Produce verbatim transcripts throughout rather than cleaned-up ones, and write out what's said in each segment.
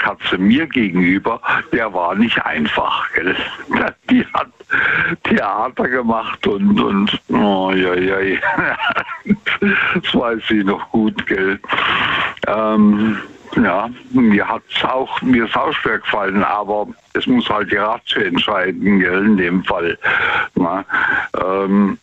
Katze mir gegenüber, der war nicht einfach. Gell? Die hat Theater gemacht und, und oh, ja, ja, das weiß ich noch gut, gell. Ähm, ja, mir hat's auch, mir ist auch schwer gefallen, aber es muss halt die Ratio entscheiden, gell, in dem Fall. Na, ähm,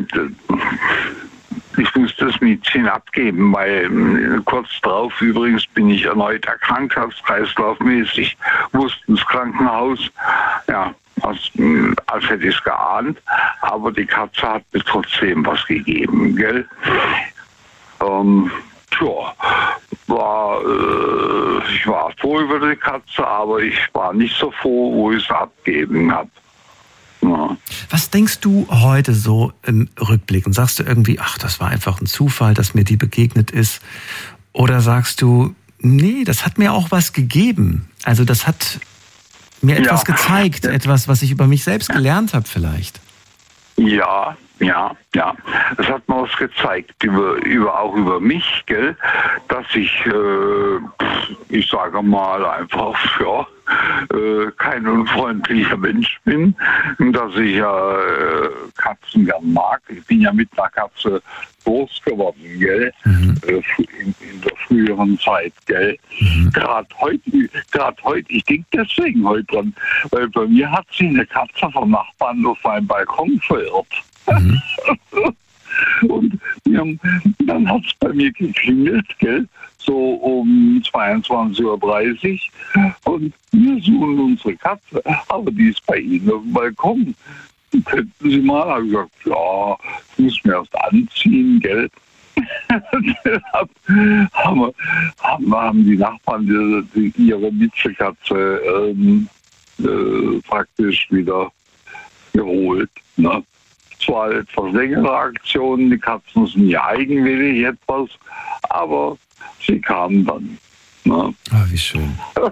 ich muss das Mädchen abgeben, weil kurz darauf übrigens bin ich erneut erkrankt, herz-kreislaufmäßig, musste ins Krankenhaus. Ja, als, als hätte ich es geahnt, aber die Katze hat mir trotzdem was gegeben, gell? Ähm, tja, war, äh, ich war froh über die Katze, aber ich war nicht so froh, wo ich es abgeben habe. Ja. Was denkst du heute so im Rückblick? Und sagst du irgendwie, ach, das war einfach ein Zufall, dass mir die begegnet ist? Oder sagst du, nee, das hat mir auch was gegeben. Also das hat mir etwas ja. gezeigt, etwas, was ich über mich selbst gelernt habe vielleicht. Ja, ja, ja. Es hat mir was gezeigt, über, über, auch über mich, gell, dass ich, äh, ich sage mal einfach, ja, äh, kein unfreundlicher Mensch bin, dass ich ja äh, Katzen gern mag. Ich bin ja mit einer Katze groß geworden, gell, mhm. äh, in, in der früheren Zeit, gell. Mhm. Gerade heute, gerade heute, ich denke deswegen heute dran, weil bei mir hat sie eine Katze vom Nachbarn auf meinem Balkon verirrt. Mhm. Und ja, dann hat es bei mir geklingelt, gell, so um zweiundzwanzig Uhr dreißig und wir suchen unsere Katze, aber die ist bei Ihnen auf dem Balkon. Könnten Sie mal? Habe ich gesagt, ja, ich muss mir erst anziehen, gell. haben, haben, haben die Nachbarn die, die, ihre Miezekatze ähm, äh, praktisch wieder geholt, ne. Zwar etwas längere Aktionen, die Katzen sind ja eigenwillig etwas, aber sie kamen dann. Ne? Oh, wie schön.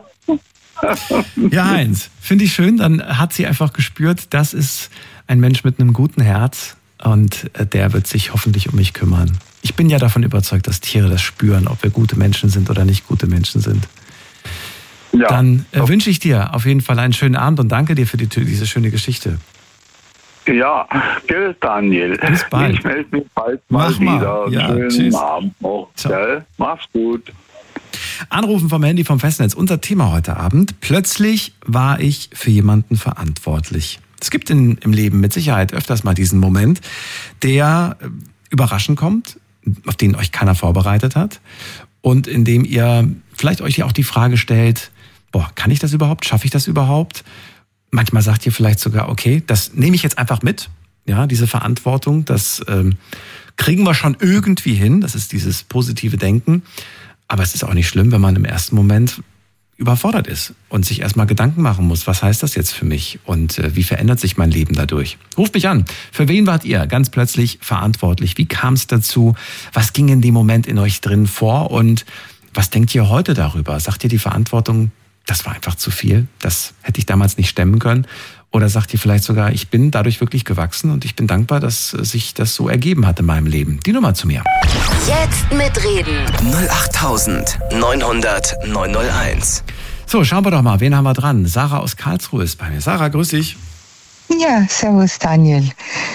Ja, Heinz, finde ich schön, dann hat sie einfach gespürt, das ist ein Mensch mit einem guten Herz und der wird sich hoffentlich um mich kümmern. Ich bin ja davon überzeugt, dass Tiere das spüren, ob wir gute Menschen sind oder nicht gute Menschen sind. Ja. Dann äh, wünsche ich dir auf jeden Fall einen schönen Abend und danke dir für die, diese schöne Geschichte. Ja, gell, Daniel. Bis bald. Ich melde mich bald mal Mach mal. wieder. Ja, Schönen tschüss. Abend noch. Gell? Mach's gut. Anrufen vom Handy vom Festnetz. Unser Thema heute Abend. Plötzlich war ich für jemanden verantwortlich. Es gibt in, im Leben mit Sicherheit öfters mal diesen Moment, der äh, überraschend kommt, auf den euch keiner vorbereitet hat und in dem ihr vielleicht euch auch die Frage stellt, boah, kann ich das überhaupt? Schaffe ich das überhaupt? Manchmal sagt ihr vielleicht sogar, okay, das nehme ich jetzt einfach mit, ja, diese Verantwortung, das ähm, kriegen wir schon irgendwie hin, das ist dieses positive Denken, aber es ist auch nicht schlimm, wenn man im ersten Moment überfordert ist und sich erstmal Gedanken machen muss, was heißt das jetzt für mich und äh, wie verändert sich mein Leben dadurch? Ruft mich an, für wen wart ihr ganz plötzlich verantwortlich? Wie kam es dazu? Was ging in dem Moment in euch drin vor und was denkt ihr heute darüber? Sagt ihr die Verantwortung, das war einfach zu viel, das hätte ich damals nicht stemmen können? Oder sagt ihr vielleicht sogar, ich bin dadurch wirklich gewachsen und ich bin dankbar, dass sich das so ergeben hat in meinem Leben? Die Nummer zu mir. Jetzt mitreden. null acht neunhundert neunhunderteins. So, schauen wir doch mal, wen haben wir dran? Sarah aus Karlsruhe ist bei mir. Sarah, grüß dich. Ja, servus Daniel.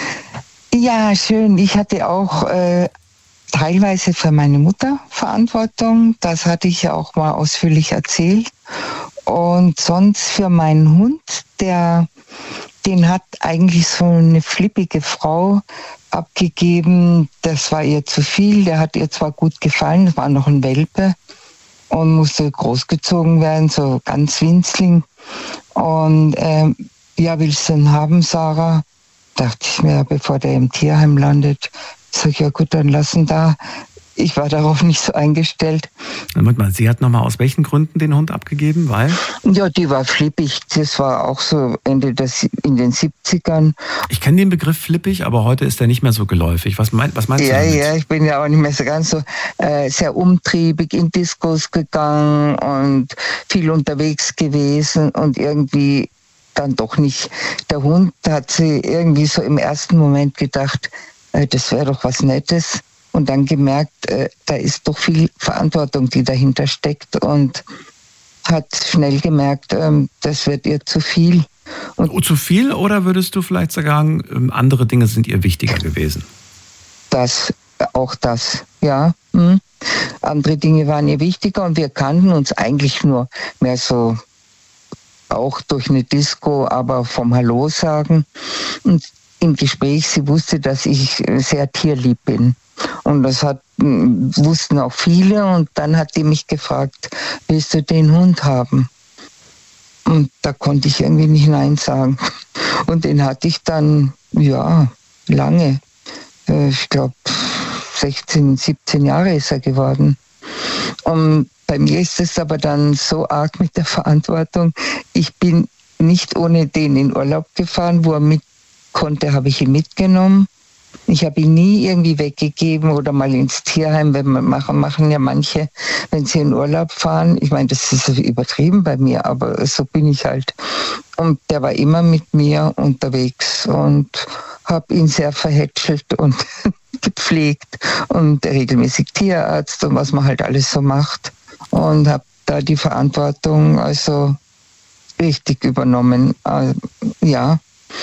Ja, schön. Ich hatte auch äh, teilweise für meine Mutter Verantwortung. Das hatte ich ja auch mal ausführlich erzählt. Und sonst für meinen Hund, der, den hat eigentlich so eine flippige Frau abgegeben. Das war ihr zu viel. Der hat ihr zwar gut gefallen, das war noch ein Welpe und musste großgezogen werden, so ganz winzling. Und ähm, ja, willst du ihn haben, Sarah? Dachte ich mir, bevor der im Tierheim landet. Sag ich, ja gut, dann lass ihn da. Ich war darauf nicht so eingestellt. Moment mal, sie hat nochmal aus welchen Gründen den Hund abgegeben? Weil? Ja, die war flippig. Das war auch so Ende des, in den siebzigern. Ich kenne den Begriff flippig, aber heute ist der nicht mehr so geläufig. Was, mein, was meinst ja, du damit? Ja, ich bin ja auch nicht mehr so ganz so äh, sehr umtriebig, in Diskos gegangen und viel unterwegs gewesen und irgendwie dann doch nicht. Der Hund hat sie irgendwie so im ersten Moment gedacht, äh, das wäre doch was Nettes. Und dann gemerkt, äh, da ist doch viel Verantwortung, die dahinter steckt. Und hat schnell gemerkt, ähm, das wird ihr zu viel. Und oh, zu viel, oder würdest du vielleicht sagen, ähm, andere Dinge sind ihr wichtiger gewesen? Das, auch das, ja. Hm. Andere Dinge waren ihr wichtiger und wir kannten uns eigentlich nur mehr so auch durch eine Disco, aber vom Hallo sagen. Und im Gespräch, sie wusste, dass ich sehr tierlieb bin. Und das hat, wussten auch viele. Und dann hat die mich gefragt, willst du den Hund haben? Und da konnte ich irgendwie nicht Nein sagen. Und den hatte ich dann, ja, lange. Ich glaube, sechzehn, siebzehn Jahre ist er geworden. Und bei mir ist es aber dann so arg mit der Verantwortung. Ich bin nicht ohne den in Urlaub gefahren, wo er mit konnte, habe ich ihn mitgenommen. Ich habe ihn nie irgendwie weggegeben oder mal ins Tierheim, wenn man machen, machen ja manche, wenn sie in Urlaub fahren. Ich meine, das ist übertrieben bei mir, aber so bin ich halt. Und der war immer mit mir unterwegs und habe ihn sehr verhätschelt und gepflegt und regelmäßig Tierarzt und was man halt alles so macht. Und habe da die Verantwortung also richtig übernommen. Äh, ja,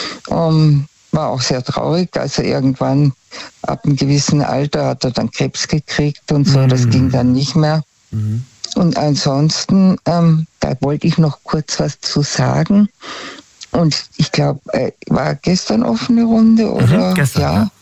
um, war auch sehr traurig. Also irgendwann ab einem gewissen Alter hat er dann Krebs gekriegt und so. Mhm. Das ging dann nicht mehr. Mhm. Und ansonsten, ähm, da wollte ich noch kurz was zu sagen. Und ich glaube, äh, war gestern offene Runde oder? Mhm, gestern, ja. ja.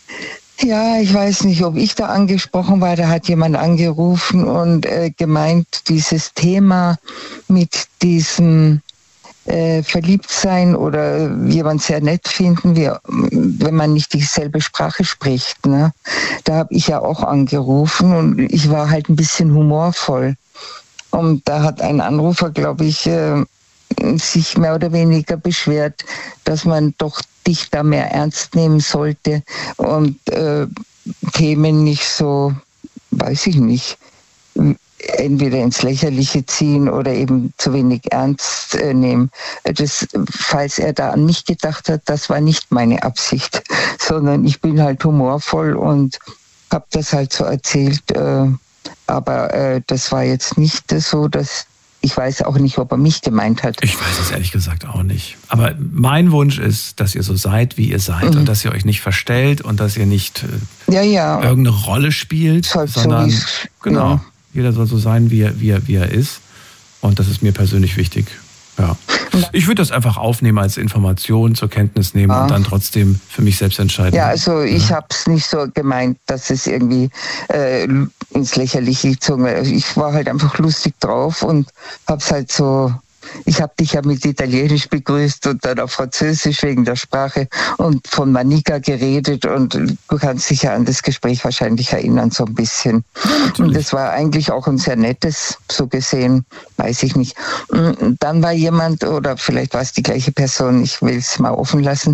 Ja, ich weiß nicht, ob ich da angesprochen war. Da hat jemand angerufen und äh, gemeint, dieses Thema mit diesem äh, Verliebtsein oder jemand sehr nett finden, wie, wenn man nicht dieselbe Sprache spricht. Ne? Da habe ich ja auch angerufen und ich war halt ein bisschen humorvoll. Und da hat ein Anrufer, glaube ich, äh, sich mehr oder weniger beschwert, dass man doch dich da mehr ernst nehmen sollte und äh, Themen nicht so, weiß ich nicht, entweder ins Lächerliche ziehen oder eben zu wenig ernst äh, nehmen. Das, falls er da an mich gedacht hat, das war nicht meine Absicht, sondern ich bin halt humorvoll und habe das halt so erzählt, äh, aber äh, das war jetzt nicht so, dass ich weiß auch nicht, ob er mich gemeint hat. Ich weiß es ehrlich gesagt auch nicht. Aber mein Wunsch ist, dass ihr so seid, wie ihr seid. Mhm. Und dass ihr euch nicht verstellt und dass ihr nicht äh, ja, ja. irgendeine Rolle spielt. Halt sondern, so genau, ja. Jeder soll so sein, wie er, wie, er, wie er ist. Und das ist mir persönlich wichtig. Ja. Ich würde das einfach aufnehmen als Information, zur Kenntnis nehmen ja. und dann trotzdem für mich selbst entscheiden. Ja, also ich ja. habe es nicht so gemeint, dass es irgendwie äh, ins Lächerliche gezogen wird. Also ich war halt einfach lustig drauf und habe es halt so, ich habe dich ja mit Italienisch begrüßt und dann auf Französisch wegen der Sprache und von Manika geredet und du kannst dich ja an das Gespräch wahrscheinlich erinnern, so ein bisschen. Ja, und das war eigentlich auch ein sehr nettes, so gesehen, weiß ich nicht. Und dann war jemand, oder vielleicht war es die gleiche Person, ich will es mal offen lassen,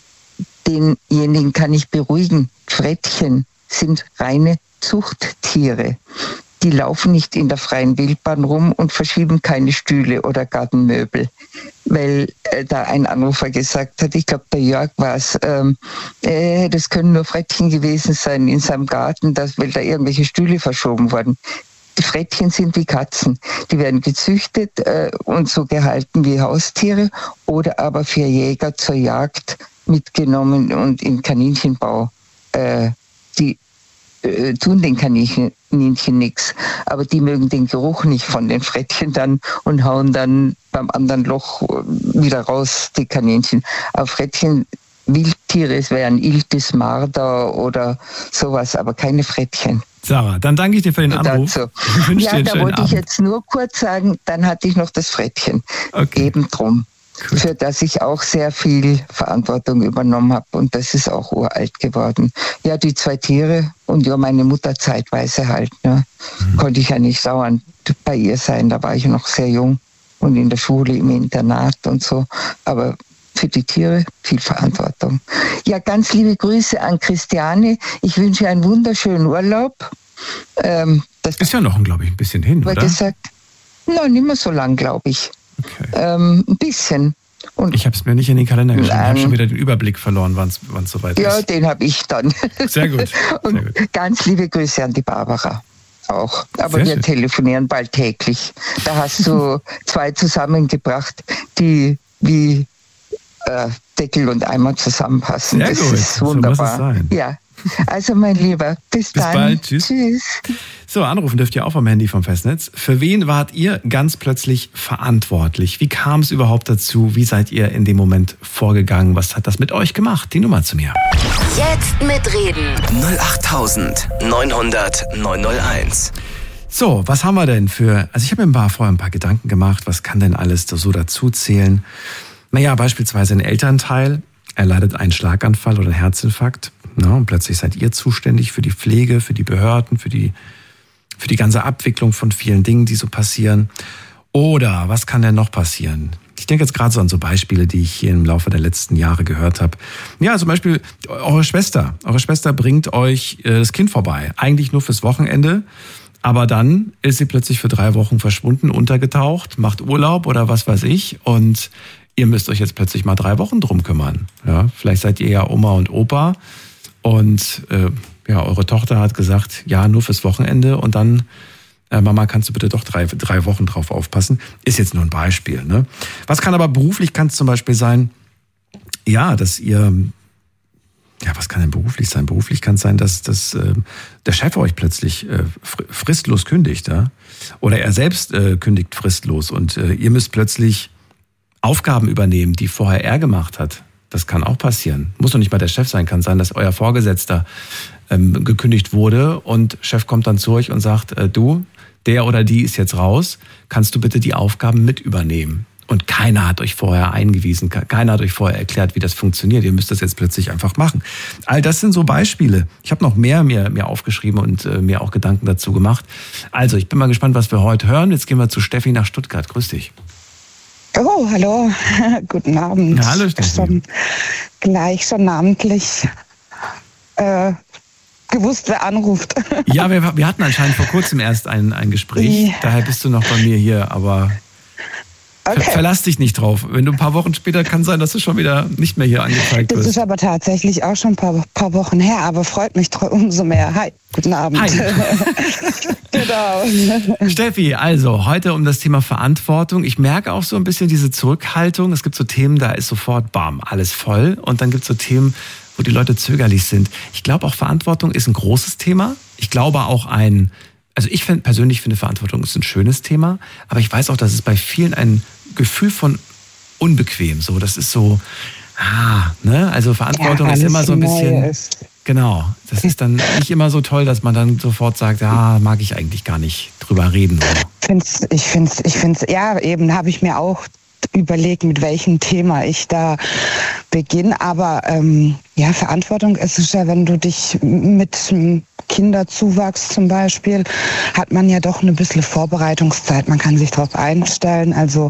denjenigen kann ich beruhigen. Frettchen sind reine Zuchttiere. Die laufen nicht in der freien Wildbahn rum und verschieben keine Stühle oder Gartenmöbel. Weil äh, da ein Anrufer gesagt hat, ich glaube, der Jörg war es, ähm, äh, das können nur Frettchen gewesen sein in seinem Garten, dass, weil da irgendwelche Stühle verschoben wurden. Die Frettchen sind wie Katzen. Die werden gezüchtet äh, und so gehalten wie Haustiere oder aber für Jäger zur Jagd mitgenommen und in Kaninchenbau. Äh, die äh, tun den Kaninchen nichts, aber die mögen den Geruch nicht von den Frettchen dann und hauen dann beim anderen Loch wieder raus, die Kaninchen. Aber Frettchen, Wildtiere, es wären Iltis, Marder oder sowas, aber keine Frettchen. Sarah, dann danke ich dir für den Anruf. So. Ich ja, da wollte Abend. ich jetzt nur kurz sagen, dann hatte ich noch das Frettchen. Okay. Eben drum. Cool. Für das ich auch sehr viel Verantwortung übernommen habe und das ist auch uralt geworden. Ja, die zwei Tiere und ja, meine Mutter zeitweise halt. Ne? Mhm. Konnte ich ja nicht dauernd bei ihr sein, da war ich noch sehr jung und in der Schule, im Internat und so. Aber für die Tiere viel Verantwortung. Ja, ganz liebe Grüße an Christiane. Ich wünsche einen wunderschönen Urlaub. Ähm, das ist ja noch, glaube ich, ein bisschen hin, oder? Gesagt, no, nicht mehr so lang, glaube ich. Okay. Ähm, ein bisschen. Und ich habe es mir nicht in den Kalender geschrieben. Ich habe schon wieder den Überblick verloren, wann es soweit ja, ist. Ja, den habe ich dann. Sehr gut. Sehr Und gut. Ganz liebe Grüße an die Barbara. auch. Aber Sehr wir schön. telefonieren bald täglich. Da hast du zwei zusammengebracht, die wie äh, Deckel und Eimer zusammenpassen. Sehr das gut. ist So muss wunderbar. es sein. Ja. Also mein Lieber, bis, Bis dann. bald. Tschüss. Tschüss. So, anrufen dürft ihr auch vom Handy vom Festnetz. Für wen wart ihr ganz plötzlich verantwortlich? Wie kam es überhaupt dazu? Wie seid ihr in dem Moment vorgegangen? Was hat das mit euch gemacht? Die Nummer zu mir. Jetzt mitreden. null acht neunhundert neunhunderteins. So, was haben wir denn für... Also ich habe mir ein paar, vorher ein paar Gedanken gemacht. Was kann denn alles so dazu zählen? Naja, beispielsweise ein Elternteil erleidet einen Schlaganfall oder einen Herzinfarkt. Na, und plötzlich seid ihr zuständig für die Pflege, für die Behörden, für die, für die ganze Abwicklung von vielen Dingen, die so passieren. Oder was kann denn noch passieren? Ich denke jetzt gerade so an so Beispiele, die ich hier im Laufe der letzten Jahre gehört habe. Ja, zum Beispiel eure Schwester. Eure Schwester bringt euch äh, das Kind vorbei. Eigentlich nur fürs Wochenende. Aber dann ist sie plötzlich für drei Wochen verschwunden, untergetaucht, macht Urlaub oder was weiß ich. Und ihr müsst euch jetzt plötzlich mal drei Wochen drum kümmern. Ja, vielleicht seid ihr ja Oma und Opa. Und äh, ja, eure Tochter hat gesagt, ja, nur fürs Wochenende. Und dann, äh, Mama, kannst du bitte doch drei, drei Wochen drauf aufpassen. Ist jetzt nur ein Beispiel. Ne? Was kann aber beruflich, kann es zum Beispiel sein, ja, dass ihr... Ja, was kann denn beruflich sein? Beruflich kann es sein, dass, dass äh, der Chef euch plötzlich äh, fristlos kündigt. Ja? Oder er selbst äh, kündigt fristlos. Und äh, ihr müsst plötzlich Aufgaben übernehmen, die vorher er gemacht hat. Das kann auch passieren. Muss doch nicht mal der Chef sein. Kann sein, dass euer Vorgesetzter ähm, gekündigt wurde und Chef kommt dann zu euch und sagt, äh, du, der oder die ist jetzt raus. Kannst du bitte die Aufgaben mit übernehmen? Und keiner hat euch vorher eingewiesen, keiner hat euch vorher erklärt, wie das funktioniert. Ihr müsst das jetzt plötzlich einfach machen. All das sind so Beispiele. Ich habe noch mehr mir, mir aufgeschrieben und äh, mir auch Gedanken dazu gemacht. Also, ich bin mal gespannt, was wir heute hören. Jetzt gehen wir zu Steffi nach Stuttgart. Grüß dich. Oh, hallo. Guten Abend. Ja, hallo, Steffi. Schon gleich schon namentlich äh, gewusst, wer anruft. Ja, wir, wir hatten anscheinend vor kurzem erst ein, ein Gespräch. Ja. Daher bist du noch bei mir hier, aber... Okay. Ver verlass dich nicht drauf. Wenn du ein paar Wochen später, kann sein, dass du schon wieder nicht mehr hier angezeigt Das wirst. ist aber tatsächlich auch schon ein paar, paar Wochen her, aber freut mich umso mehr. Hi, guten Abend. Hi. Genau. Steffi, also heute um das Thema Verantwortung. Ich merke auch so ein bisschen diese Zurückhaltung. Es gibt so Themen, da ist sofort, bam, alles voll. Und dann gibt es so Themen, wo die Leute zögerlich sind. Ich glaube auch, Verantwortung ist ein großes Thema. Ich glaube auch ein... Also ich find, persönlich finde, Verantwortung ist ein schönes Thema, aber ich weiß auch, dass es bei vielen ein Gefühl von unbequem, so, das ist so, ah, ne, also Verantwortung Ja, ist immer so ein bisschen, ist. genau, das ist dann nicht immer so toll, dass man dann sofort sagt, ja, mag ich eigentlich gar nicht drüber reden. Oder? Find's, ich finde es, ich find's, ja, eben habe ich mir auch überlegt, mit welchem Thema ich da beginne, aber ähm, ja, Verantwortung ist es ja, wenn du dich mit Kinderzuwachs zum Beispiel, hat man ja doch eine bisschen Vorbereitungszeit. Man kann sich darauf einstellen. Also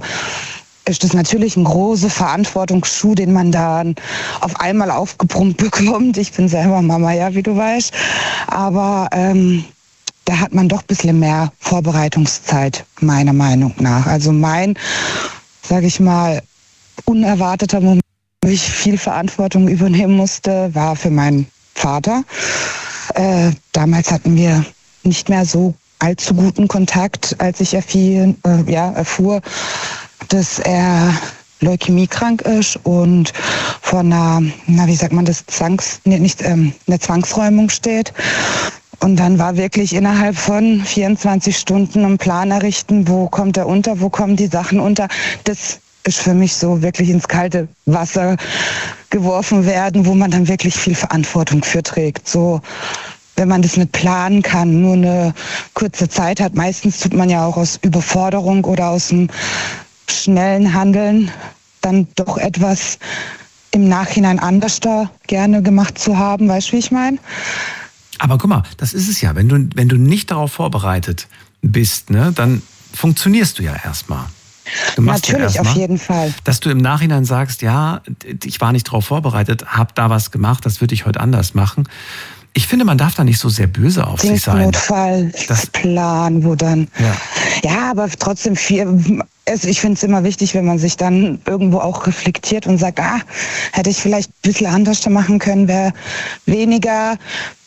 ist das natürlich ein großer Verantwortungsschuh, den man dann auf einmal aufgebrummt bekommt. Ich bin selber Mama, ja, wie du weißt. Aber ähm, da hat man doch ein bisschen mehr Vorbereitungszeit, meiner Meinung nach. Also mein, sage ich mal, unerwarteter Moment, wo ich viel Verantwortung übernehmen musste, war für meinen Vater. Äh, damals hatten wir nicht mehr so allzu guten Kontakt, als ich erfiel, äh, ja, erfuhr, dass er leukämiekrank ist und vor einer, na wie sagt man das, Zwangs, nee, nicht ähm, eine Zwangsräumung steht. Und dann war wirklich innerhalb von vierundzwanzig Stunden einen Plan errichten, wo kommt er unter, wo kommen die Sachen unter. Das ist für mich so wirklich ins kalte Wasser geworfen werden, wo man dann wirklich viel Verantwortung für trägt. So, wenn man das nicht planen kann, nur eine kurze Zeit hat. Meistens tut man ja auch aus Überforderung oder aus dem schnellen Handeln dann doch etwas im Nachhinein anders da gerne gemacht zu haben. Weißt du, wie ich meine? Aber guck mal, das ist es ja. Wenn du, wenn du nicht darauf vorbereitet bist, ne, dann funktionierst du ja erstmal. Du machst Natürlich, ja auf erst mal, jeden Fall. dass du im Nachhinein sagst, ja, ich war nicht darauf vorbereitet, hab da was gemacht, das würde ich heute anders machen. Ich finde, man darf da nicht so sehr böse auf sich sein. Notfallplan, wo dann... Ja. ja, aber trotzdem viel... Also ich finde es immer wichtig, wenn man sich dann irgendwo auch reflektiert und sagt, ah, hätte ich vielleicht ein bisschen anders machen können, wäre weniger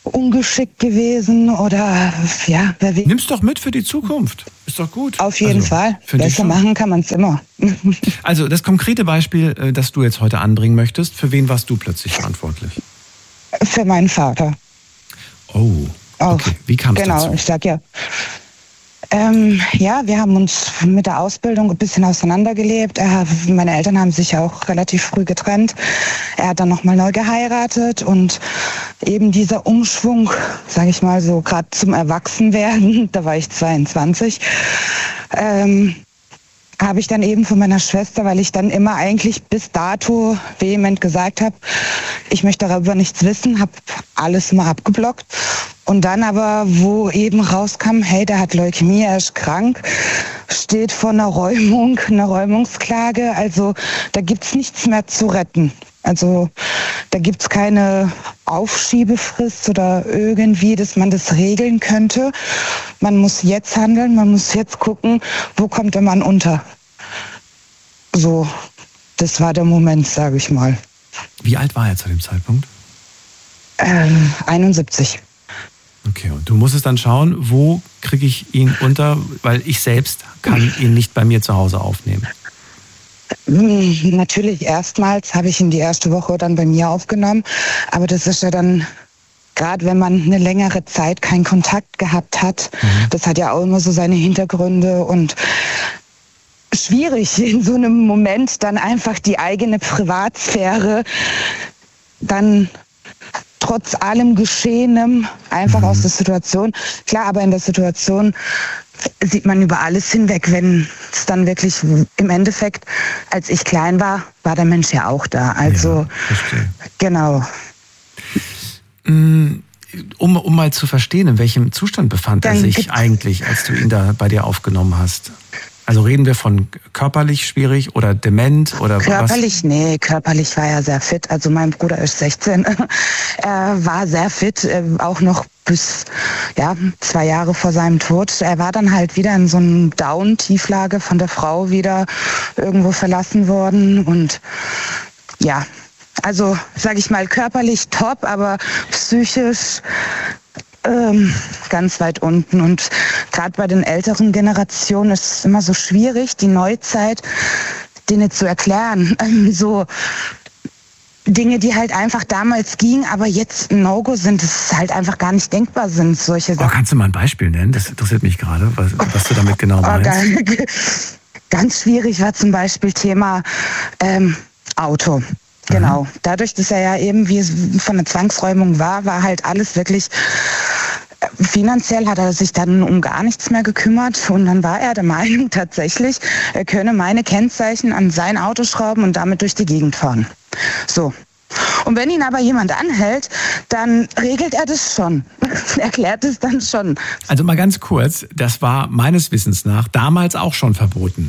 ungeschickt gewesen oder ja. Wer will. Nimm's doch mit für die Zukunft. Ist doch gut. Auf jeden also, Fall. Besser machen kann man es immer. Also das konkrete Beispiel, das du jetzt heute anbringen möchtest, für wen warst du plötzlich verantwortlich? Für meinen Vater. Oh, okay. Wie kam es genau, dazu? Genau, ich sag ja. Ähm, ja, wir haben uns mit der Ausbildung ein bisschen auseinandergelebt. Er, meine Eltern haben sich auch relativ früh getrennt. Er hat dann nochmal neu geheiratet und eben dieser Umschwung, sage ich mal so, gerade zum Erwachsenwerden, da war ich zweiundzwanzig, ähm, habe ich dann eben von meiner Schwester, weil ich dann immer eigentlich bis dato vehement gesagt habe, ich möchte darüber nichts wissen, habe alles mal abgeblockt. Und dann aber, wo eben rauskam, hey, der hat Leukämie, er ist krank, steht vor einer Räumung, einer Räumungsklage, also da gibt's nichts mehr zu retten. Also da gibt's keine Aufschiebefrist oder irgendwie, dass man das regeln könnte. Man muss jetzt handeln, man muss jetzt gucken, wo kommt der Mann unter. So, das war der Moment, sage ich mal. Wie alt war er zu dem Zeitpunkt? Ähm, einundsiebzig. Okay, und du musstest dann schauen, wo kriege ich ihn unter, weil ich selbst kann ihn nicht bei mir zu Hause aufnehmen. Natürlich, erstmals habe ich ihn die erste Woche dann bei mir aufgenommen, aber das ist ja dann, gerade wenn man eine längere Zeit keinen Kontakt gehabt hat, mhm. das hat ja auch immer so seine Hintergründe und schwierig in so einem Moment dann einfach die eigene Privatsphäre dann trotz allem Geschehenem einfach mhm. aus der Situation. Klar, aber in der Situation sieht man über alles hinweg, wenn es dann wirklich im Endeffekt, als ich klein war, war der Mensch ja auch da. Also, ja, verstehe. Genau. Um, um mal zu verstehen, in welchem Zustand befand er sich eigentlich, als du ihn da bei dir aufgenommen hast? Also reden wir von körperlich schwierig oder dement oder körperlich, was? Nee, körperlich war er sehr fit. Also mein Bruder ist sechzehn. Er war sehr fit, auch noch bis ja zwei Jahre vor seinem Tod. Er war dann halt wieder in so einem Down-Tieflage von der Frau wieder irgendwo verlassen worden und ja, also sage ich mal körperlich top, aber psychisch Ähm, ganz weit unten. Und gerade bei den älteren Generationen ist es immer so schwierig, die Neuzeit denen zu erklären. Ähm, so Dinge, die halt einfach damals gingen, aber jetzt ein No-Go sind, das halt einfach gar nicht denkbar sind, solche Sachen. Oh, kannst du mal ein Beispiel nennen? Das interessiert mich gerade, was, was du damit genau meinst. Oh, ganz schwierig war zum Beispiel Thema ähm, Auto. Genau. Mhm. Dadurch, dass er ja eben wie es von der Zwangsräumung war, war halt alles wirklich, finanziell hat er sich dann um gar nichts mehr gekümmert und dann war er der Meinung tatsächlich, er könne meine Kennzeichen an sein Auto schrauben und damit durch die Gegend fahren. So. Und wenn ihn aber jemand anhält, dann regelt er das schon. Erklärt es dann schon. Also mal ganz kurz, das war meines Wissens nach damals auch schon verboten.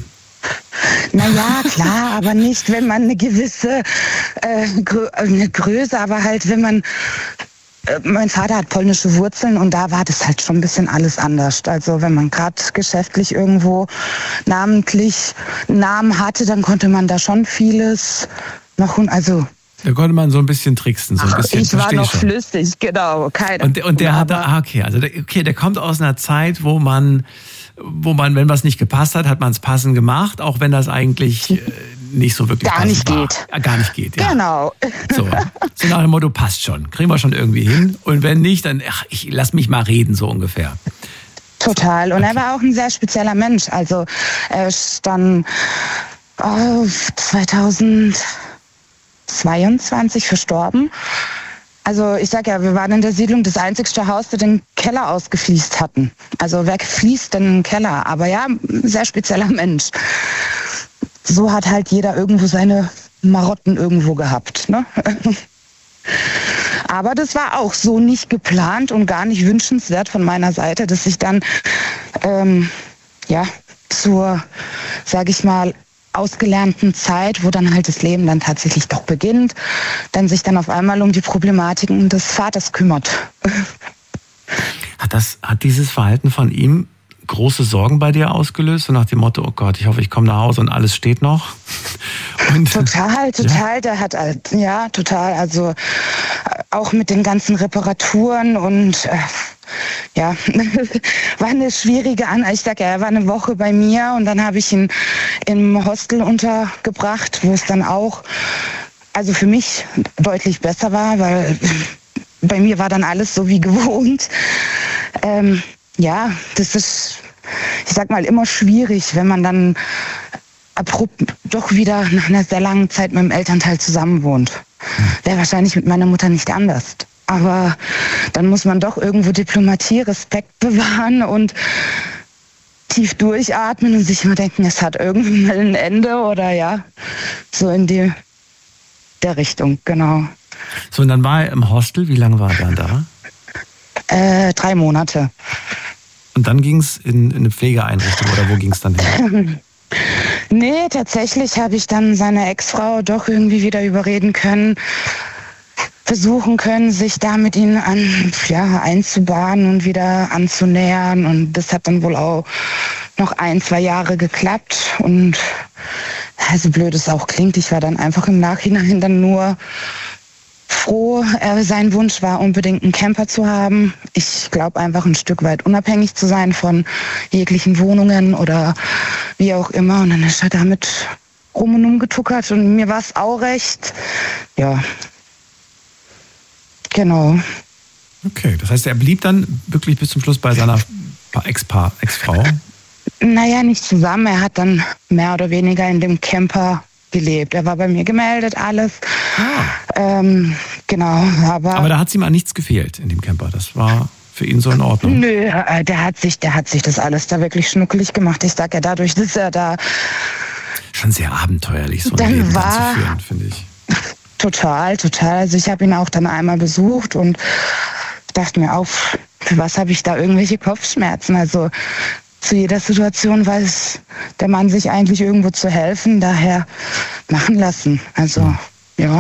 Naja, klar, aber nicht, wenn man eine gewisse äh, Grö- eine Größe, aber halt, wenn man, äh, mein Vater hat polnische Wurzeln und da war das halt schon ein bisschen alles anders. Also wenn man gerade geschäftlich irgendwo namentlich einen Namen hatte, dann konnte man da schon vieles noch, also da konnte man so ein bisschen tricksen, so ein bisschen. Ich war noch schon. flüssig, genau. Keine und, und der hatte, ah, okay, also der, okay, der kommt aus einer Zeit, wo man wo man, wenn was nicht gepasst hat, hat man es passend gemacht, auch wenn das eigentlich äh, nicht so wirklich gar nicht war. geht. Ja, gar nicht geht, ja. Genau. So, so nach dem Motto, passt schon, kriegen wir schon irgendwie hin. Und wenn nicht, dann, ach, ich lass mich mal reden, so ungefähr. Total. Und okay. Er war auch ein sehr spezieller Mensch. Also er ist dann oh, zweitausendzweiundzwanzig verstorben. Also ich sag ja, wir waren in der Siedlung das einzigste Haus, das den Keller ausgefliest hatten. Also wer fließt denn einen Keller? Aber ja, ein sehr spezieller Mensch. So hat halt jeder irgendwo seine Marotten irgendwo gehabt, ne? Aber das war auch so nicht geplant und gar nicht wünschenswert von meiner Seite, dass ich dann ähm, ja zur, sag ich mal, ausgelernten Zeit, wo dann halt das Leben dann tatsächlich doch beginnt, dann sich dann auf einmal um die Problematiken des Vaters kümmert. Hat das, hat dieses Verhalten von ihm große Sorgen bei dir ausgelöst? So nach dem Motto, oh Gott, ich hoffe, ich komme nach Hause und alles steht noch? Und, total, total. Ja. Der hat, ja, total. Also auch mit den ganzen Reparaturen und äh, ja, war eine schwierige An. Ich sag ja, er war eine Woche bei mir und dann habe ich ihn im Hostel untergebracht, wo es dann auch, also für mich deutlich besser war, weil bei mir war dann alles so wie gewohnt. Ähm, ja, das ist, ich sag mal, immer schwierig, wenn man dann abrupt doch wieder nach einer sehr langen Zeit mit dem Elternteil zusammen wohnt. Wäre wahrscheinlich mit meiner Mutter nicht anders. Aber dann muss man doch irgendwo Diplomatie, Respekt bewahren und tief durchatmen und sich immer denken, es hat irgendwann mal ein Ende oder ja, so in die der Richtung, genau. So, und dann war er im Hostel. Wie lange war er dann da? Äh, drei Monate. Und dann ging es in, in eine Pflegeeinrichtung oder wo ging es dann hin? Nee, tatsächlich habe ich dann seine Ex-Frau doch irgendwie wieder überreden können, versuchen können, sich da mit ihnen an, ja, einzubahnen und wieder anzunähern. Und das hat dann wohl auch noch ein, zwei Jahre geklappt. Und so blöd es auch klingt, ich war dann einfach im Nachhinein dann nur froh. Er, sein Wunsch war unbedingt einen Camper zu haben. Ich glaube einfach ein Stück weit unabhängig zu sein von jeglichen Wohnungen oder wie auch immer. Und dann ist er damit rum und umgetuckert und mir war es auch recht. Ja, genau. Okay, das heißt, er blieb dann wirklich bis zum Schluss bei seiner Ex-Paar, Ex-Frau? Naja, nicht zusammen. Er hat dann mehr oder weniger in dem Camper gelebt. Er war bei mir gemeldet, alles. Ah. Ähm, genau, aber... Aber da hat es ihm an nichts gefehlt in dem Camper. Das war für ihn so in Ordnung. Nö, der hat sich, der hat sich das alles da wirklich schnuckelig gemacht. Ich sag ja, dadurch, dass er da... Schon sehr abenteuerlich, so ein dann Leben war, anzuführen, finde ich. Total, total. Also ich habe ihn auch dann einmal besucht und dachte mir auch, für was habe ich da irgendwelche Kopfschmerzen? Also zu jeder Situation weiß der Mann sich eigentlich irgendwo zu helfen, daher machen lassen. Also, ja.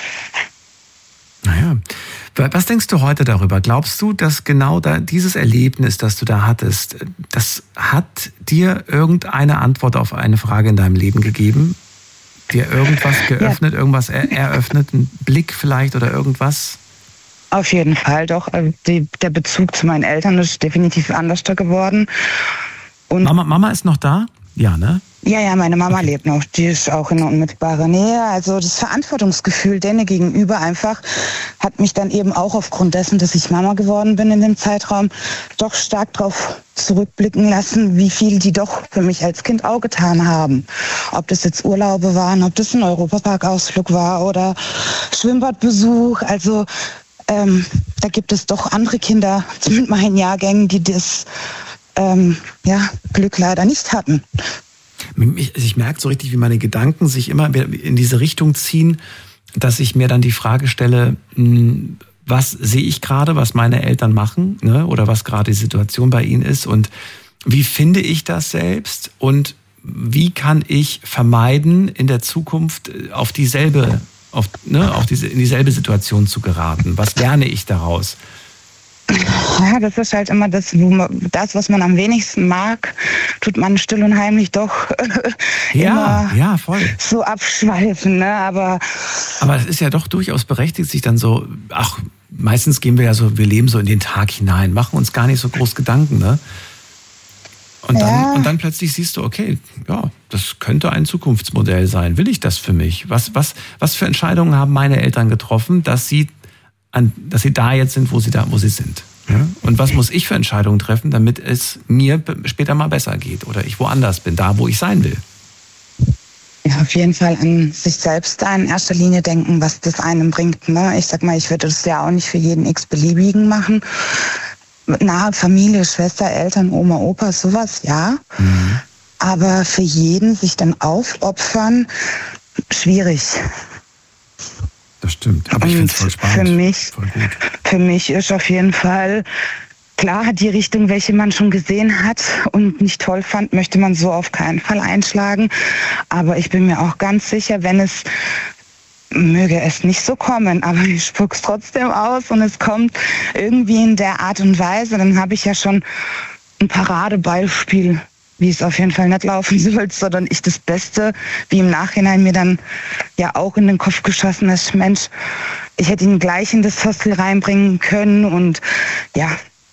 Naja. Was denkst du heute darüber? Glaubst du, dass genau da dieses Erlebnis, das du da hattest, das hat dir irgendeine Antwort auf eine Frage in deinem Leben gegeben? Dir irgendwas geöffnet, ja. irgendwas er- eröffnet, einen Blick vielleicht oder irgendwas? Auf jeden Fall, doch. Die, der Bezug zu meinen Eltern ist definitiv anders geworden. Und Mama, Mama ist noch da? Ja, ne? Ja, ja, meine Mama okay. lebt noch. Die ist auch in unmittelbarer Nähe. Also das Verantwortungsgefühl denen gegenüber einfach hat mich dann eben auch aufgrund dessen, dass ich Mama geworden bin in dem Zeitraum, doch stark darauf zurückblicken lassen, wie viel die doch für mich als Kind auch getan haben. Ob das jetzt Urlaube waren, ob das ein Europapark-Ausflug war oder Schwimmbadbesuch. Also ähm, da gibt es doch andere Kinder mit meinen Jahrgängen, die das ähm, ja, Glück leider nicht hatten. Ich, ich merke so richtig, wie meine Gedanken sich immer in diese Richtung ziehen, dass ich mir dann die Frage stelle, was sehe ich gerade, was meine Eltern machen, ne? Oder was gerade die Situation bei ihnen ist und wie finde ich das selbst und wie kann ich vermeiden, in der Zukunft auf dieselbe, auf, ne, auf diese, in dieselbe Situation zu geraten? Was lerne ich daraus? Ja, das ist halt immer das, wo man, das, was man am wenigsten mag, tut man still und heimlich doch ja, immer ja, voll. so abschweifen. Ne? Aber, Aber es ist ja doch durchaus berechtigt, sich dann so, ach, meistens gehen wir ja so, wir leben so in den Tag hinein, machen uns gar nicht so groß Gedanken, ne? Und dann, ja. und dann plötzlich siehst du, okay, ja, das könnte ein Zukunftsmodell sein. Will ich das für mich? Was, was, was für Entscheidungen haben meine Eltern getroffen, dass sie An, dass sie da jetzt sind, wo sie da, wo sie sind. Ja? Und was muss ich für Entscheidungen treffen, damit es mir später mal besser geht oder ich woanders bin, da, wo ich sein will? Ja, auf jeden Fall an sich selbst da in erster Linie denken, was das einem bringt. Ne? Ich sag mal, ich würde das ja auch nicht für jeden x-beliebigen machen. Nahe Familie, Schwester, Eltern, Oma, Opa, sowas, ja. Mhm. Aber für jeden sich dann aufopfern, schwierig. Das stimmt, aber ich finde es voll spannend. Für mich, voll gut. für mich ist auf jeden Fall klar, die Richtung, welche man schon gesehen hat und nicht toll fand, möchte man so auf keinen Fall einschlagen. Aber ich bin mir auch ganz sicher, wenn es, möge es nicht so kommen, aber ich spuck's trotzdem aus und es kommt irgendwie in der Art und Weise, dann habe ich ja schon ein Paradebeispiel wie es auf jeden Fall nicht laufen soll, sondern ich das Beste, wie im Nachhinein mir dann ja auch in den Kopf geschossen ist, Mensch, ich hätte ihn gleich in das Hostel reinbringen können und ja,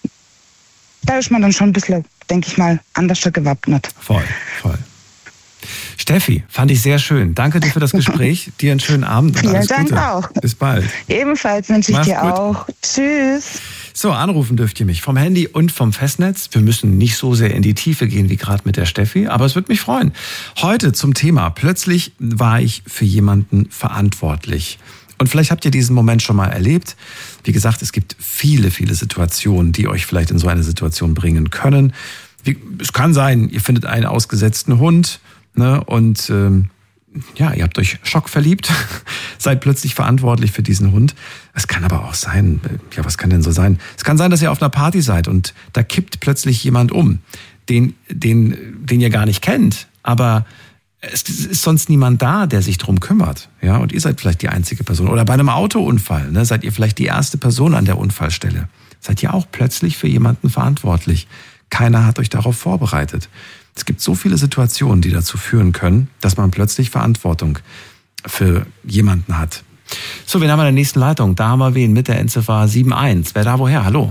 da ist man dann schon ein bisschen, denke ich mal, anders gewappnet. Voll, voll. Steffi, fand ich sehr schön. Danke dir für das Gespräch. Dir einen schönen Abend und Vielen alles Dank Gute. auch. Bis bald. Ebenfalls wünsche ich Mach's dir gut. auch. Tschüss. So, anrufen dürft ihr mich vom Handy und vom Festnetz. Wir müssen nicht so sehr in die Tiefe gehen wie gerade mit der Steffi, aber es würde mich freuen. Heute zum Thema: Plötzlich war ich für jemanden verantwortlich. Und vielleicht habt ihr diesen Moment schon mal erlebt. Wie gesagt, es gibt viele, viele Situationen, die euch vielleicht in so eine Situation bringen können. Wie, es kann sein, ihr findet einen ausgesetzten Hund, ne, und ähm, ja, ihr habt euch schockverliebt, seid plötzlich verantwortlich für diesen Hund. Es kann aber auch sein, ja, was kann denn so sein? Es kann sein, dass ihr auf einer Party seid und da kippt plötzlich jemand um, den, den, den ihr gar nicht kennt, aber es ist sonst niemand da, der sich drum kümmert, ja, und ihr seid vielleicht die einzige Person. Oder bei einem Autounfall, ne, seid ihr vielleicht die erste Person an der Unfallstelle. Seid ihr auch plötzlich für jemanden verantwortlich. Keiner hat euch darauf vorbereitet. Es gibt so viele Situationen, die dazu führen können, dass man plötzlich Verantwortung für jemanden hat. So, wen haben wir in der nächsten Leitung? Da haben wir wen mit der Endziffer sieben eins. Wer da woher? Hallo.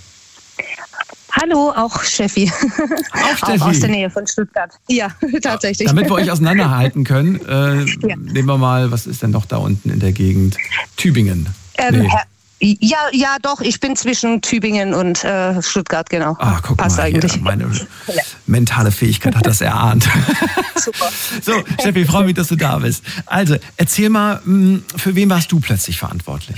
Hallo, auch Steffi. Auch Steffi. Auch aus der Nähe von Stuttgart. Ja, tatsächlich. Damit wir euch auseinanderhalten können, äh, ja. nehmen wir mal, was ist denn noch da unten in der Gegend? Tübingen. Ähm, Nee. Ja, ja, doch, ich bin zwischen Tübingen und äh, Stuttgart, genau. Ah, guck Passt mal, eigentlich. hier, meine mentale Fähigkeit hat das erahnt. Super. So, Steffi, ich freue mich, dass du da bist. Also, erzähl mal, für wen warst du plötzlich verantwortlich?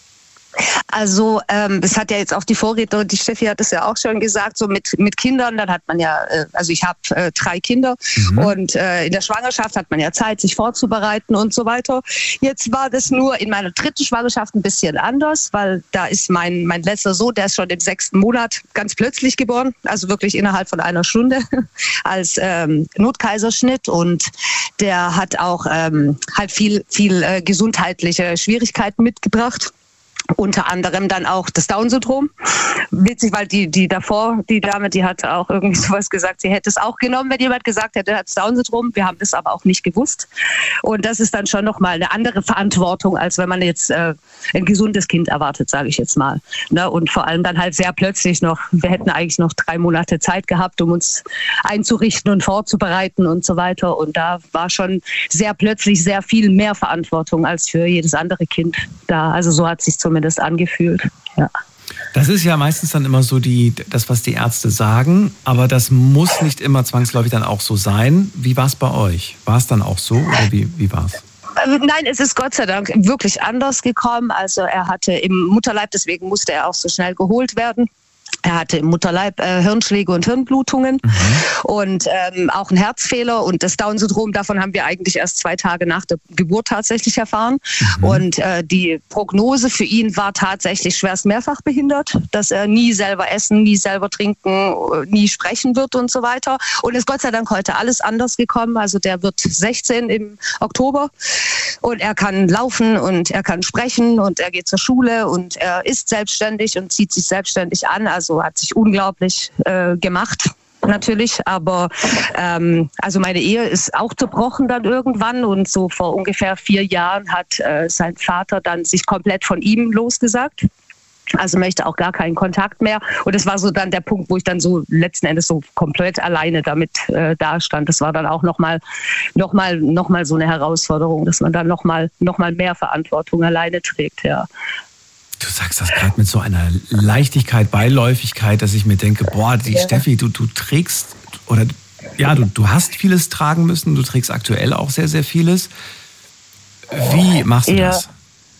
Also ähm, es hat ja jetzt auch die Vorrednerin, die Steffi hat es ja auch schon gesagt, so mit, mit Kindern, dann hat man ja, äh, also ich habe äh, drei Kinder mhm. und äh, in der Schwangerschaft hat man ja Zeit, sich vorzubereiten und so weiter. Jetzt war das nur in meiner dritten Schwangerschaft ein bisschen anders, weil da ist mein, mein letzter Sohn, der ist schon im sechsten Monat ganz plötzlich geboren, also wirklich innerhalb von einer Stunde als ähm, Notkaiserschnitt, und der hat auch ähm, halt viel, viel äh, gesundheitliche Schwierigkeiten mitgebracht. Unter anderem dann auch das Down-Syndrom. Witzig, weil die, die davor, die Dame, die hat auch irgendwie sowas gesagt, sie hätte es auch genommen, wenn jemand gesagt hätte, er hat das Down-Syndrom. Wir haben das aber auch nicht gewusst. Und das ist dann schon nochmal eine andere Verantwortung, als wenn man jetzt äh, ein gesundes Kind erwartet, sage ich jetzt mal. Ne? Und vor allem dann halt sehr plötzlich noch, wir hätten eigentlich noch drei Monate Zeit gehabt, um uns einzurichten und vorzubereiten und so weiter. Und da war schon sehr plötzlich sehr viel mehr Verantwortung als für jedes andere Kind da. Also so hat es sich zumindest angefühlt. Ja. Das ist ja meistens dann immer so die, das, was die Ärzte sagen, aber das muss nicht immer zwangsläufig dann auch so sein. Wie war es bei euch? War es dann auch so oder wie, wie war es? Nein, es ist Gott sei Dank wirklich anders gekommen. Also er hatte im Mutterleib, deswegen musste er auch so schnell geholt werden. Er hatte im Mutterleib äh, Hirnschläge und Hirnblutungen mhm. und ähm, auch einen Herzfehler, und das Down-Syndrom, davon haben wir eigentlich erst zwei Tage nach der Geburt tatsächlich erfahren. Mhm. Und äh, die Prognose für ihn war tatsächlich schwerst mehrfach behindert, dass er nie selber essen, nie selber trinken, nie sprechen wird und so weiter. Und ist Gott sei Dank heute alles anders gekommen. Also der wird sechzehn im Oktober und er kann laufen und er kann sprechen und er geht zur Schule und er ist selbstständig und zieht sich selbstständig an. Also hat sich unglaublich äh, gemacht, natürlich. Aber ähm, also meine Ehe ist auch zerbrochen dann irgendwann, und so vor ungefähr vier Jahren hat äh, sein Vater dann sich komplett von ihm losgesagt. Also möchte auch gar keinen Kontakt mehr. Und das war so dann der Punkt, wo ich dann so letzten Endes so komplett alleine damit äh, dastand. Das war dann auch nochmal noch mal, noch mal so eine Herausforderung, dass man dann nochmal noch mal mehr Verantwortung alleine trägt, ja. Du sagst das gerade mit so einer Leichtigkeit, Beiläufigkeit, dass ich mir denke, boah, die ja. Steffi, du, du trägst, oder ja, du, du hast vieles tragen müssen, du trägst aktuell auch sehr, sehr vieles. Wie machst du ja. das?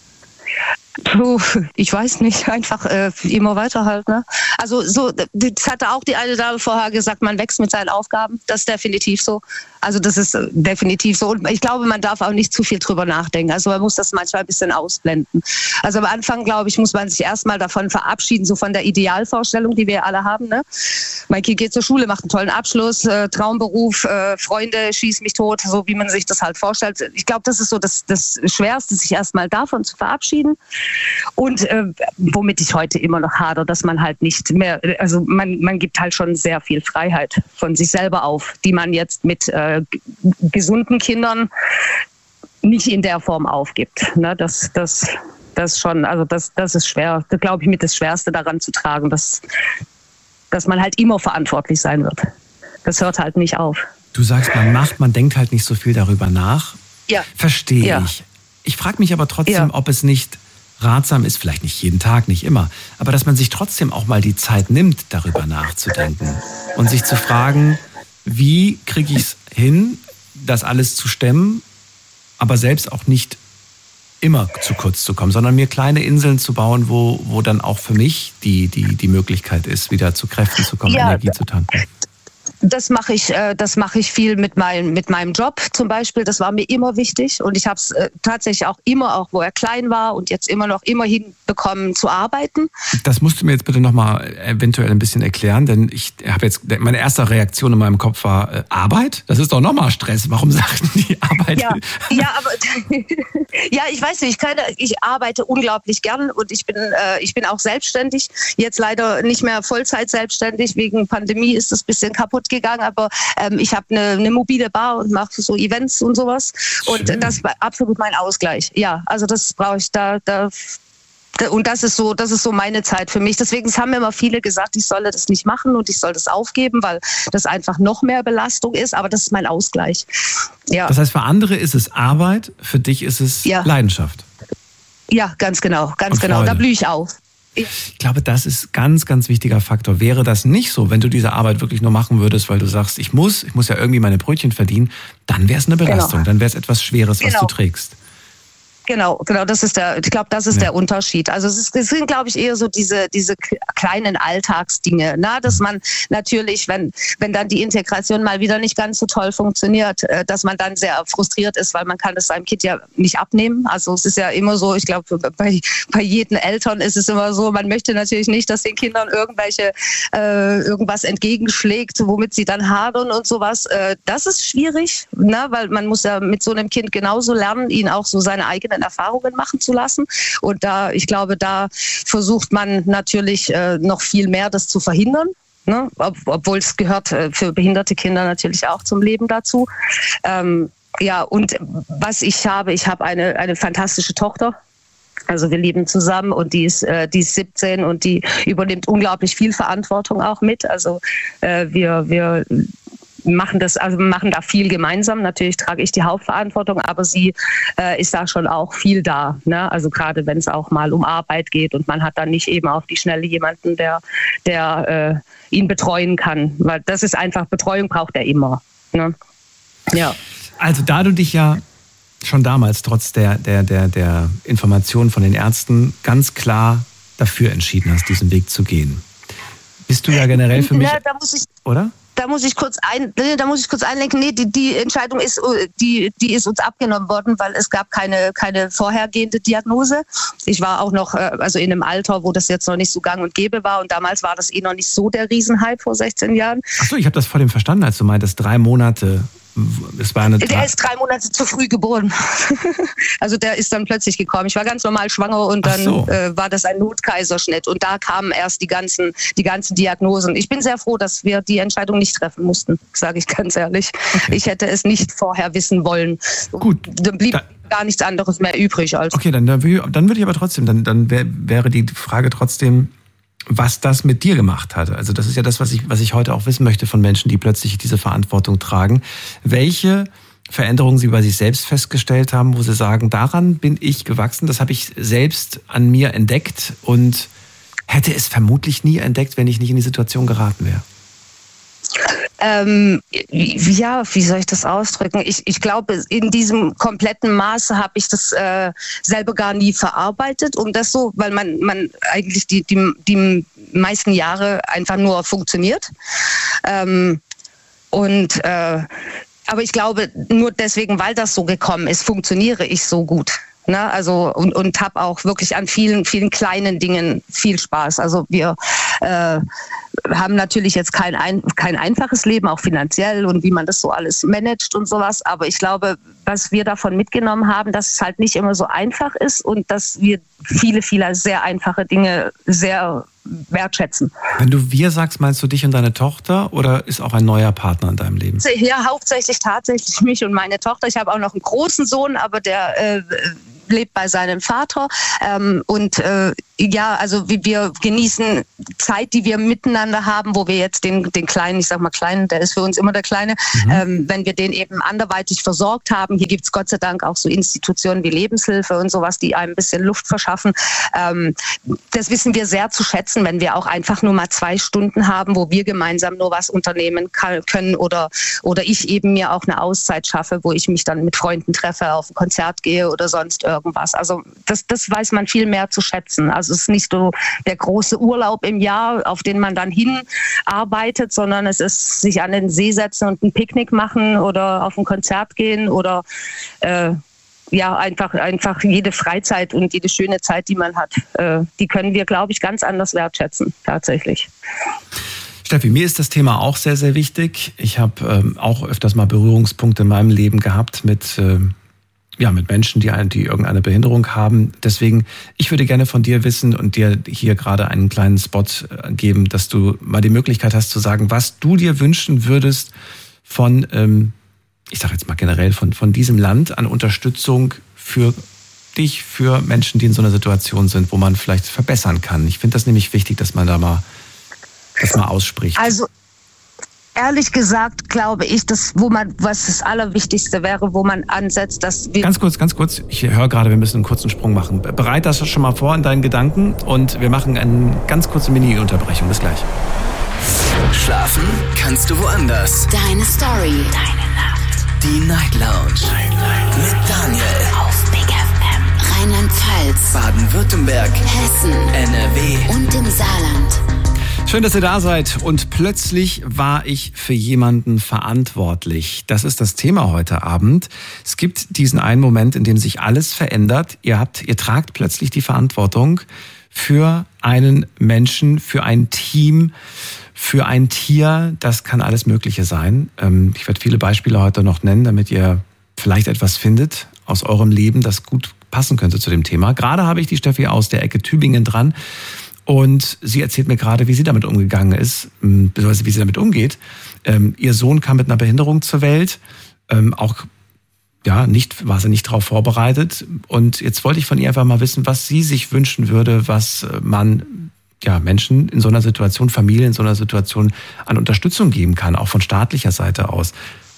Puh, ich weiß nicht, einfach äh, immer weiter halt. Ne? Also so, das hatte auch die eine Dame vorher gesagt, man wächst mit seinen Aufgaben. Das ist definitiv so. Also das ist definitiv so. Und ich glaube, man darf auch nicht zu viel drüber nachdenken. Also man muss das manchmal ein bisschen ausblenden. Also am Anfang, glaube ich, muss man sich erstmal davon verabschieden, so von der Idealvorstellung, die wir alle haben. Ne? Mein Kind geht zur Schule, macht einen tollen Abschluss, äh, Traumberuf, äh, Freunde, schieß mich tot, so wie man sich das halt vorstellt. Ich glaube, das ist so das, das Schwerste, sich erstmal davon zu verabschieden. Und äh, womit ich heute immer noch hadere, dass man halt nicht mehr, also man, man gibt halt schon sehr viel Freiheit von sich selber auf, die man jetzt mit äh, gesunden Kindern nicht in der Form aufgibt. Ne? Das, das, das schon, also das, das ist schwer, das glaube ich mit das Schwerste daran zu tragen, dass, dass man halt immer verantwortlich sein wird. Das hört halt nicht auf. Du sagst, man macht, man denkt halt nicht so viel darüber nach. Ja. Verstehe ja. ich. Ich frage mich aber trotzdem, ja. ob es nicht ratsam ist, vielleicht nicht jeden Tag, nicht immer, aber dass man sich trotzdem auch mal die Zeit nimmt, darüber nachzudenken und sich zu fragen, wie kriege ich es hin, das alles zu stemmen, aber selbst auch nicht immer zu kurz zu kommen, sondern mir kleine Inseln zu bauen, wo, wo dann auch für mich die, die, die Möglichkeit ist, wieder zu Kräften zu kommen, ja. Energie zu tanken. Das mache ich, äh, das mache ich viel mit meinem, mit meinem Job zum Beispiel. Das war mir immer wichtig und ich habe es äh, tatsächlich auch immer, auch wo er klein war und jetzt immer noch immer hinbekommen zu arbeiten. Das musst du mir jetzt bitte nochmal eventuell ein bisschen erklären, denn ich habe jetzt, meine erste Reaktion in meinem Kopf war, äh, Arbeit? Das ist doch nochmal Stress. Warum sagten die Arbeit? Ja, ja, aber ja, ich weiß nicht, ich, kann, ich arbeite unglaublich gern und ich bin, äh, ich bin auch selbstständig. Jetzt leider nicht mehr Vollzeit selbstständig, wegen Pandemie ist das ein bisschen kaputt gegangen, aber ähm, ich habe eine, eine mobile Bar und mache so Events und sowas. Und Schön. Das war absolut mein Ausgleich. Ja, also das brauche ich da, da, da. Und das ist so, das ist so meine Zeit für mich. Deswegen haben mir immer viele gesagt, ich solle das nicht machen und ich soll das aufgeben, weil das einfach noch mehr Belastung ist. Aber das ist mein Ausgleich. Ja. Das heißt, für andere ist es Arbeit, für dich ist es ja. Leidenschaft. Ja, ganz genau, ganz und genau. Freude. Da blühe ich auf. Ich glaube, das ist ganz, ganz wichtiger Faktor. Wäre das nicht so, wenn du diese Arbeit wirklich nur machen würdest, weil du sagst, ich muss, ich muss ja irgendwie meine Brötchen verdienen, dann wäre es eine Belastung, genau. Dann wäre es etwas Schweres, was genau. du trägst. Genau, genau, das ist der, ich glaube, das ist ja. der Unterschied. Also es, ist, es sind, glaube ich, eher so diese, diese kleinen Alltagsdinge, na, dass man natürlich, wenn, wenn dann die Integration mal wieder nicht ganz so toll funktioniert, dass man dann sehr frustriert ist, weil man kann das seinem Kind ja nicht abnehmen. Also es ist ja immer so, ich glaube, bei, bei jedem Eltern ist es immer so, man möchte natürlich nicht, dass den Kindern irgendwelche, äh, irgendwas entgegenschlägt, womit sie dann hadern und sowas. Äh, das ist schwierig, na, weil man muss ja mit so einem Kind genauso lernen, ihn auch so seine eigenen Erfahrungen machen zu lassen. Und da, ich glaube, da versucht man natürlich äh, noch viel mehr, das zu verhindern. Ne? Ob, obwohl es gehört äh, für behinderte Kinder natürlich auch zum Leben dazu. Ähm, ja, und was ich habe, ich habe eine, eine fantastische Tochter. Also wir leben zusammen und die ist, äh, die ist siebzehn und die übernimmt unglaublich viel Verantwortung auch mit. Also äh, wir, wir machen das, also wir machen da viel gemeinsam. Natürlich trage ich die Hauptverantwortung, aber sie äh, ist da schon auch viel da. Ne? Also gerade wenn es auch mal um Arbeit geht und man hat dann nicht eben auf die Schnelle jemanden, der, der äh, ihn betreuen kann. Weil das ist einfach, Betreuung braucht er immer. Ne? Ja. Also da du dich ja schon damals trotz der, der, der, der Informationen von den Ärzten ganz klar dafür entschieden hast, diesen Weg zu gehen, bist du ja generell für mich, ja, da muss ich, oder? Da muss ich kurz ein, da muss ich kurz einlenken. Nee, die, die Entscheidung ist, die, die ist uns abgenommen worden, weil es gab keine, keine vorhergehende Diagnose. Ich war auch noch, also in einem Alter, wo das jetzt noch nicht so gang und gäbe war. Und damals war das eh noch nicht so der Riesenhype vor sechzehn Jahren. Ach so, ich habe das vor dem verstanden, als du meintest, drei Monate. Es war eine der ist drei Monate zu früh geboren. Also der ist dann plötzlich gekommen. Ich war ganz normal schwanger und dann so. äh, war das ein Notkaiserschnitt. Und da kamen erst die ganzen, die ganzen Diagnosen. Ich bin sehr froh, dass wir die Entscheidung nicht treffen mussten, sage ich ganz ehrlich. Okay. Ich hätte es nicht vorher wissen wollen. Gut. Dann blieb da, gar nichts anderes mehr übrig. Als okay, dann, dann würde ich aber trotzdem, dann, dann wär, wäre die Frage trotzdem, was das mit dir gemacht hat. Also das ist ja das, was ich, was ich heute auch wissen möchte von Menschen, die plötzlich diese Verantwortung tragen. Welche Veränderungen sie bei sich selbst festgestellt haben, wo sie sagen, daran bin ich gewachsen, das habe ich selbst an mir entdeckt und hätte es vermutlich nie entdeckt, wenn ich nicht in die Situation geraten wäre. Ähm, ja, wie soll ich das ausdrücken? Ich, ich glaube, in diesem kompletten Maße habe ich das äh, selber gar nie verarbeitet, um das so, weil man, man eigentlich die, die, die meisten Jahre einfach nur funktioniert. Ähm, und äh, aber ich glaube, nur deswegen, weil das so gekommen ist, funktioniere ich so gut. Ne? Also und, und habe auch wirklich an vielen, vielen kleinen Dingen viel Spaß. Also wir äh, haben natürlich jetzt kein, ein, kein einfaches Leben, auch finanziell und wie man das so alles managt und sowas. Aber ich glaube, was wir davon mitgenommen haben, dass es halt nicht immer so einfach ist und dass wir viele, viele sehr einfache Dinge sehr wertschätzen. Wenn du wir sagst, meinst du dich und deine Tochter oder ist auch ein neuer Partner in deinem Leben? Ja, hauptsächlich tatsächlich mich und meine Tochter. Ich habe auch noch einen großen Sohn, aber der äh, lebt bei seinem Vater. Ähm, und äh, ja, also wir genießen Zeit, die wir miteinander haben, wo wir jetzt den, den Kleinen, ich sag mal Kleinen, der ist für uns immer der Kleine, mhm. ähm, wenn wir den eben anderweitig versorgt haben. Hier gibt's Gott sei Dank auch so Institutionen wie Lebenshilfe und sowas, die einem ein bisschen Luft verschaffen. Ähm, das wissen wir sehr zu schätzen, wenn wir auch einfach nur mal zwei Stunden haben, wo wir gemeinsam nur was unternehmen kann, können oder, oder ich eben mir auch eine Auszeit schaffe, wo ich mich dann mit Freunden treffe, auf ein Konzert gehe oder sonst irgendwas. Also das, das weiß man viel mehr zu schätzen. Also es ist nicht so der große Urlaub im Jahr, auf den man dann hinarbeitet, sondern es ist sich an den See setzen und ein Picknick machen oder auf ein Konzert gehen oder äh, ja, einfach, einfach jede Freizeit und jede schöne Zeit, die man hat, äh, die können wir, glaube ich, ganz anders wertschätzen, tatsächlich. Steffi, mir ist das Thema auch sehr, sehr wichtig. Ich habe ähm, auch öfters mal Berührungspunkte in meinem Leben gehabt mit, äh, ja, mit Menschen, die, die irgendeine Behinderung haben. Deswegen, ich würde gerne von dir wissen und dir hier gerade einen kleinen Spot geben, dass du mal die Möglichkeit hast zu sagen, was du dir wünschen würdest von, ähm, ich sage jetzt mal generell, von, von diesem Land an Unterstützung für dich, für Menschen, die in so einer Situation sind, wo man vielleicht verbessern kann. Ich finde das nämlich wichtig, dass man da mal das mal ausspricht. Also ehrlich gesagt glaube ich, dass wo man, was das Allerwichtigste wäre, wo man ansetzt, dass wir... Ganz kurz, ganz kurz. Ich höre gerade, wir müssen einen kurzen Sprung machen. Bereit das schon mal vor in deinen Gedanken und wir machen eine ganz kurze Mini-Unterbrechung. Bis gleich. Schlafen kannst du woanders. Deine Story. Deine Nacht. Die Night Lounge. Night, Night. Mit Daniel. Auf Big F M. Rheinland-Pfalz. Baden-Württemberg. Hessen. N R W. Und im Saarland. Schön, dass ihr da seid. Und plötzlich war ich für jemanden verantwortlich. Das ist das Thema heute Abend. Es gibt diesen einen Moment, in dem sich alles verändert. Ihr habt, ihr tragt plötzlich die Verantwortung für einen Menschen, für ein Team, für ein Tier. Das kann alles Mögliche sein. Ich werde viele Beispiele heute noch nennen, damit ihr vielleicht etwas findet aus eurem Leben, das gut passen könnte zu dem Thema. Gerade habe ich die Steffi aus der Ecke Tübingen dran. Und sie erzählt mir gerade, wie sie damit umgegangen ist, beziehungsweise wie sie damit umgeht. Ähm, ihr Sohn kam mit einer Behinderung zur Welt, ähm, auch ja, nicht, war sie nicht darauf vorbereitet. Und jetzt wollte ich von ihr einfach mal wissen, was sie sich wünschen würde, was man ja, Menschen in so einer Situation, Familien in so einer Situation an Unterstützung geben kann, auch von staatlicher Seite aus.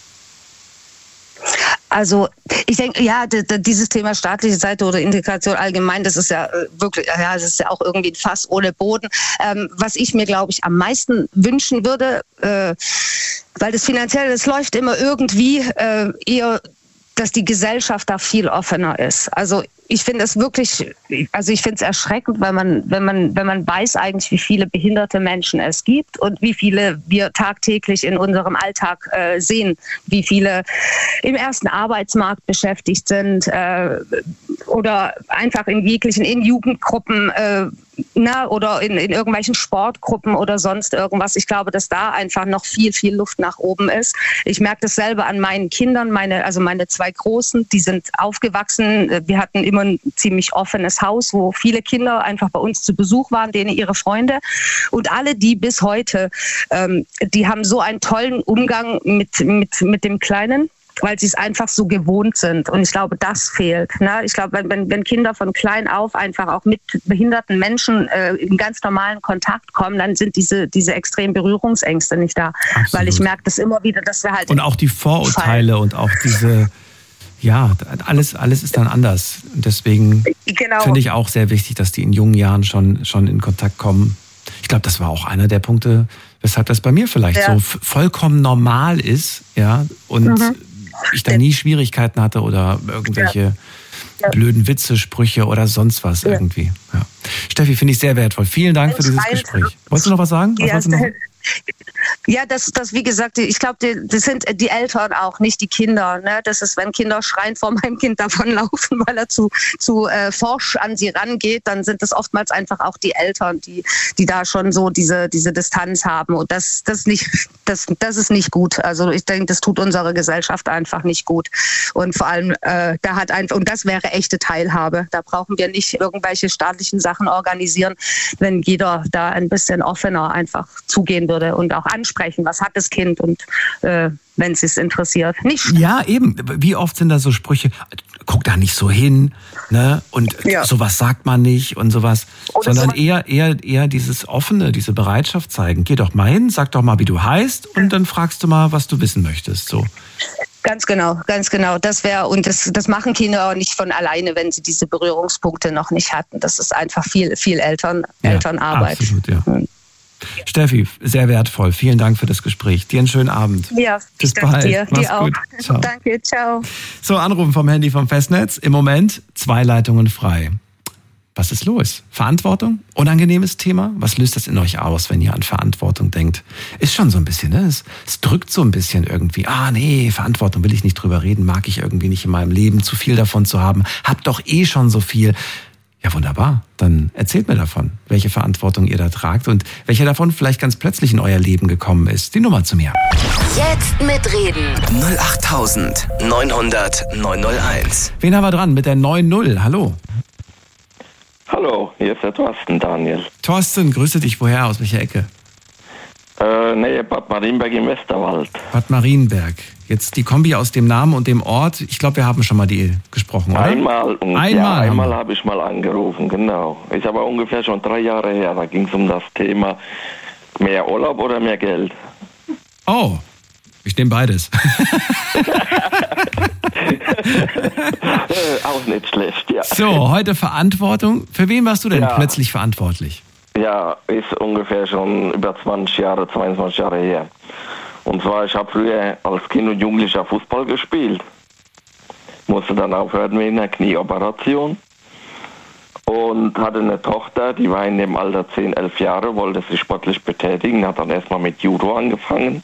Also ich denke, ja, d- d- dieses Thema staatliche Seite oder Integration allgemein, das ist ja äh, wirklich, ja, das ist ja auch irgendwie ein Fass ohne Boden. Ähm, was ich mir, glaube ich, am meisten wünschen würde, äh, weil das finanziell, das läuft immer irgendwie, äh, eher, dass die Gesellschaft da viel offener ist. Also ich finde es wirklich, also ich finde es erschreckend, weil man, wenn man, wenn man weiß eigentlich, wie viele behinderte Menschen es gibt und wie viele wir tagtäglich in unserem Alltag äh, sehen, wie viele im ersten Arbeitsmarkt beschäftigt sind äh, oder einfach in jeglichen, in Jugendgruppen äh, na, oder in, in irgendwelchen Sportgruppen oder sonst irgendwas. Ich glaube, dass da einfach noch viel, viel Luft nach oben ist. Ich merke das selber an meinen Kindern, meine, also meine zwei Großen, die sind aufgewachsen. Wir hatten immer ein ziemlich offenes Haus, wo viele Kinder einfach bei uns zu Besuch waren, denen ihre Freunde. Und alle, die bis heute, ähm, die haben so einen tollen Umgang mit, mit, mit dem Kleinen, weil sie es einfach so gewohnt sind. Und ich glaube, das fehlt. Ne? Ich glaube, wenn, wenn, wenn Kinder von klein auf einfach auch mit behinderten Menschen äh, in ganz normalen Kontakt kommen, dann sind diese, diese extremen Berührungsängste nicht da. Absolut. Weil ich merke das immer wieder, dass wir halt... Und auch die Vorurteile fallen. Und auch diese... Ja, alles, alles ist dann anders. Und deswegen genau. Finde ich auch sehr wichtig, dass die in jungen Jahren schon, schon in Kontakt kommen. Ich glaube, das war auch einer der Punkte, weshalb das bei mir vielleicht ja. so f- vollkommen normal ist, ja, und mhm. ich da nie Schwierigkeiten hatte oder irgendwelche ja. Ja. blöden Witze, Sprüche oder sonst was ja. irgendwie. Ja. Steffi, finde ich sehr wertvoll. Vielen Dank für dieses Gespräch. Wolltest du noch was sagen? Was ja, wolltest du noch? Ja, das, das, wie gesagt, ich glaube, das sind die Eltern auch, nicht die Kinder. Ne? Das ist, wenn Kinder schreiend vor meinem Kind davonlaufen, weil er zu, zu äh, forsch an sie rangeht, dann sind es oftmals einfach auch die Eltern, die, die da schon so diese, diese Distanz haben. Und das, das, nicht, das, das ist nicht gut. Also ich denke, das tut unsere Gesellschaft einfach nicht gut. Und vor allem, äh, da hat einfach, und das wäre echte Teilhabe. Da brauchen wir nicht irgendwelche staatlichen Sachen organisieren, wenn jeder da ein bisschen offener einfach zugehen würde und auch ansprechen, was hat das Kind und äh, wenn es es interessiert. Nicht. Ja, eben. Wie oft sind da so Sprüche, guck da nicht so hin, ne? Und ja. sowas sagt man nicht und sowas. Oder sondern sowas eher, eher, eher dieses Offene, diese Bereitschaft zeigen. Geh doch mal hin, sag doch mal, wie du heißt und dann fragst du mal, was du wissen möchtest. So. Ganz genau, ganz genau. Das wäre, und das, das machen Kinder nicht von alleine, wenn sie diese Berührungspunkte noch nicht hatten. Das ist einfach viel, viel Eltern, ja, Elternarbeit. Absolut, ja. Mhm. Steffi, sehr wertvoll. Vielen Dank für das Gespräch. Dir einen schönen Abend. Ja, bis danke bald. dir. Mach's dir auch. Gut. Ciao. Danke, ciao. So, Anrufen vom Handy vom Festnetz. Im Moment zwei Leitungen frei. Was ist los? Verantwortung? Unangenehmes Thema? Was löst das in euch aus, wenn ihr an Verantwortung denkt? Ist schon so ein bisschen, ne? Es, es drückt so ein bisschen irgendwie. Ah, nee, Verantwortung will ich nicht drüber reden. Mag ich irgendwie nicht in meinem Leben, zu viel davon zu haben. Hab doch eh schon so viel. Ja, wunderbar. Dann erzählt mir davon, welche Verantwortung ihr da tragt und welche davon vielleicht ganz plötzlich in euer Leben gekommen ist. Die Nummer zu mir. Jetzt mitreden. null acht neunhundert neunhunderteins. Wen haben wir dran mit der neun null? Hallo. Hallo, hier ist der Thorsten, Daniel. Thorsten, grüße dich. Woher? Aus welcher Ecke? Äh, Nähe Bad Marienberg im Westerwald. Bad Marienberg. Jetzt die Kombi aus dem Namen und dem Ort. Ich glaube, wir haben schon mal die gesprochen, oder? Einmal. Und einmal ja, einmal habe hab ich mal angerufen, genau. Ist aber ungefähr schon drei Jahre her. Da ging es um das Thema mehr Urlaub oder mehr Geld. Oh, ich nehme beides. Auch nicht schlecht, ja. So, heute Verantwortung. Für wen warst du denn ja. plötzlich verantwortlich? Ja, ist ungefähr schon über zwanzig Jahre, zweiundzwanzig Jahre her. Und zwar, ich habe früher als Kind und Jugendlicher Fußball gespielt. Musste dann aufhören wegen einer Knieoperation. Und hatte eine Tochter, die war in dem Alter zehn, elf Jahre, wollte sich sportlich betätigen, hat dann erstmal mit Judo angefangen.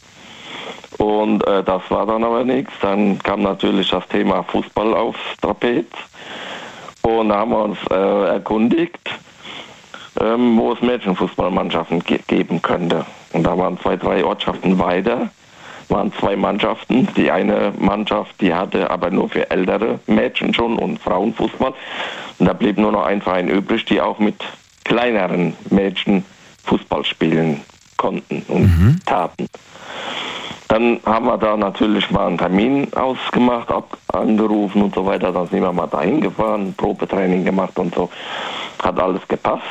Und äh, das war dann aber nichts. Dann kam natürlich das Thema Fußball aufs Trapez. Und da haben wir uns äh, erkundigt, ähm, wo es Mädchenfußballmannschaften ge- geben könnte. Und da waren zwei, drei Ortschaften weiter, waren zwei Mannschaften. Die eine Mannschaft, die hatte aber nur für ältere Mädchen schon und Frauenfußball. Und da blieb nur noch ein Verein übrig, die auch mit kleineren Mädchen Fußball spielen konnten und mhm. taten. Dann haben wir da natürlich mal einen Termin ausgemacht, ab, angerufen und so weiter. Dann sind wir mal dahin gefahren, Probetraining gemacht und so. Hat alles gepasst.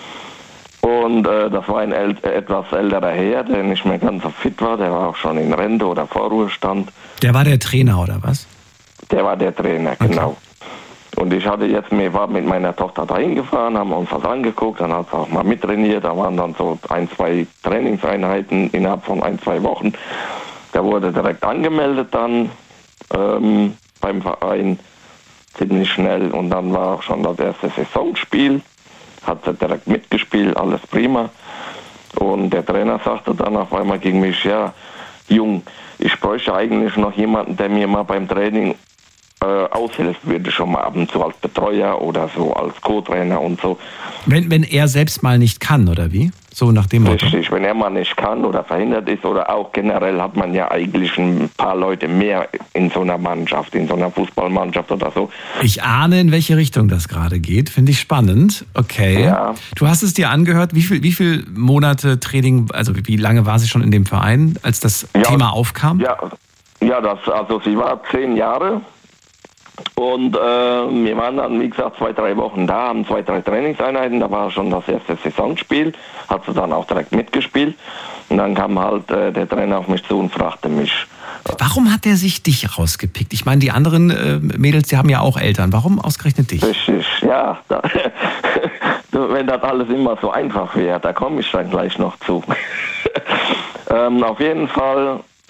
Und äh, das war ein äl- etwas älterer Herr, der nicht mehr ganz so fit war. Der war auch schon in Rente oder Vorruhestand. Der war der Trainer, oder was? Der war der Trainer, okay. Genau. Und ich hatte jetzt, mir war mit meiner Tochter dahin gefahren, haben uns das angeguckt, dann hat sie auch mal mittrainiert. Da waren dann so ein, zwei Trainingseinheiten innerhalb von ein, zwei Wochen. Der wurde direkt angemeldet dann ähm, beim Verein, ziemlich schnell. Und dann war auch schon das erste Saisonspiel. Hat sie direkt mitgespielt, alles prima. Und der Trainer sagte dann auf einmal gegen mich, ja, Jung, ich bräuchte eigentlich noch jemanden, der mir mal beim Training äh, aushilft, würde schon mal ab und zu als Betreuer oder so als Co-Trainer und so. Wenn, wenn er selbst mal nicht kann, oder wie? So nach dem Motto. Richtig, wenn er mal nicht kann oder verhindert ist oder auch generell hat man ja eigentlich ein paar Leute mehr in so einer Mannschaft, in so einer Fußballmannschaft oder so. Ich ahne, in welche Richtung das gerade geht. Finde ich spannend. Okay. Ja. Du hast es dir angehört. Wie viel, wie viel Monate Training, also wie lange war sie schon in dem Verein, als das ja, Thema aufkam? Ja, ja das, also sie war zehn Jahre. Und äh, wir waren dann, wie gesagt, zwei, drei Wochen da, haben zwei, drei Trainingseinheiten, da war schon das erste Saisonspiel, hat sie dann auch direkt mitgespielt. Und dann kam halt äh, der Trainer auf mich zu und fragte mich. Warum hat er sich dich rausgepickt? Ich meine, die anderen äh, Mädels, die haben ja auch Eltern. Warum ausgerechnet dich? Richtig, ja. Da, wenn das alles immer so einfach wäre, da komme ich dann gleich noch zu. ähm, auf jeden Fall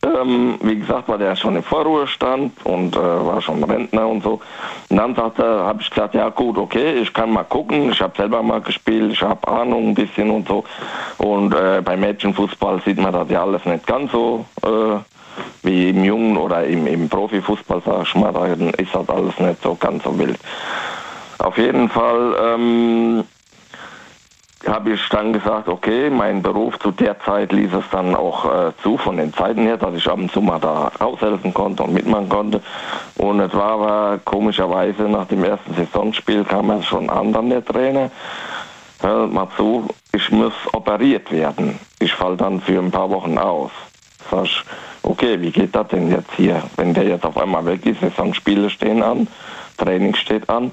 ähm, wie gesagt, war der schon im Vorruhestand und äh, war schon Rentner und so. Und dann habe ich gesagt, ja gut, okay, ich kann mal gucken. Ich habe selber mal gespielt, ich habe Ahnung ein bisschen und so. Und äh, beim Mädchenfußball sieht man das ja alles nicht ganz so äh, wie im Jungen oder im, im Profifußball, sag ich mal, dann ist das alles nicht so ganz so wild. Auf jeden Fall ähm, habe ich dann gesagt, okay, mein Beruf zu der Zeit ließ es dann auch äh, zu, von den Zeiten her, dass ich ab und zu mal da aushelfen konnte und mitmachen konnte. Und es war aber komischerweise, nach dem ersten Saisonspiel kam er schon an, dann der Trainer. Hör mal zu, ich muss operiert werden. Ich falle dann für ein paar Wochen aus. Sag ich, okay, wie geht das denn jetzt hier? Wenn der jetzt auf einmal weg ist, Saisonspiele stehen an, Training steht an.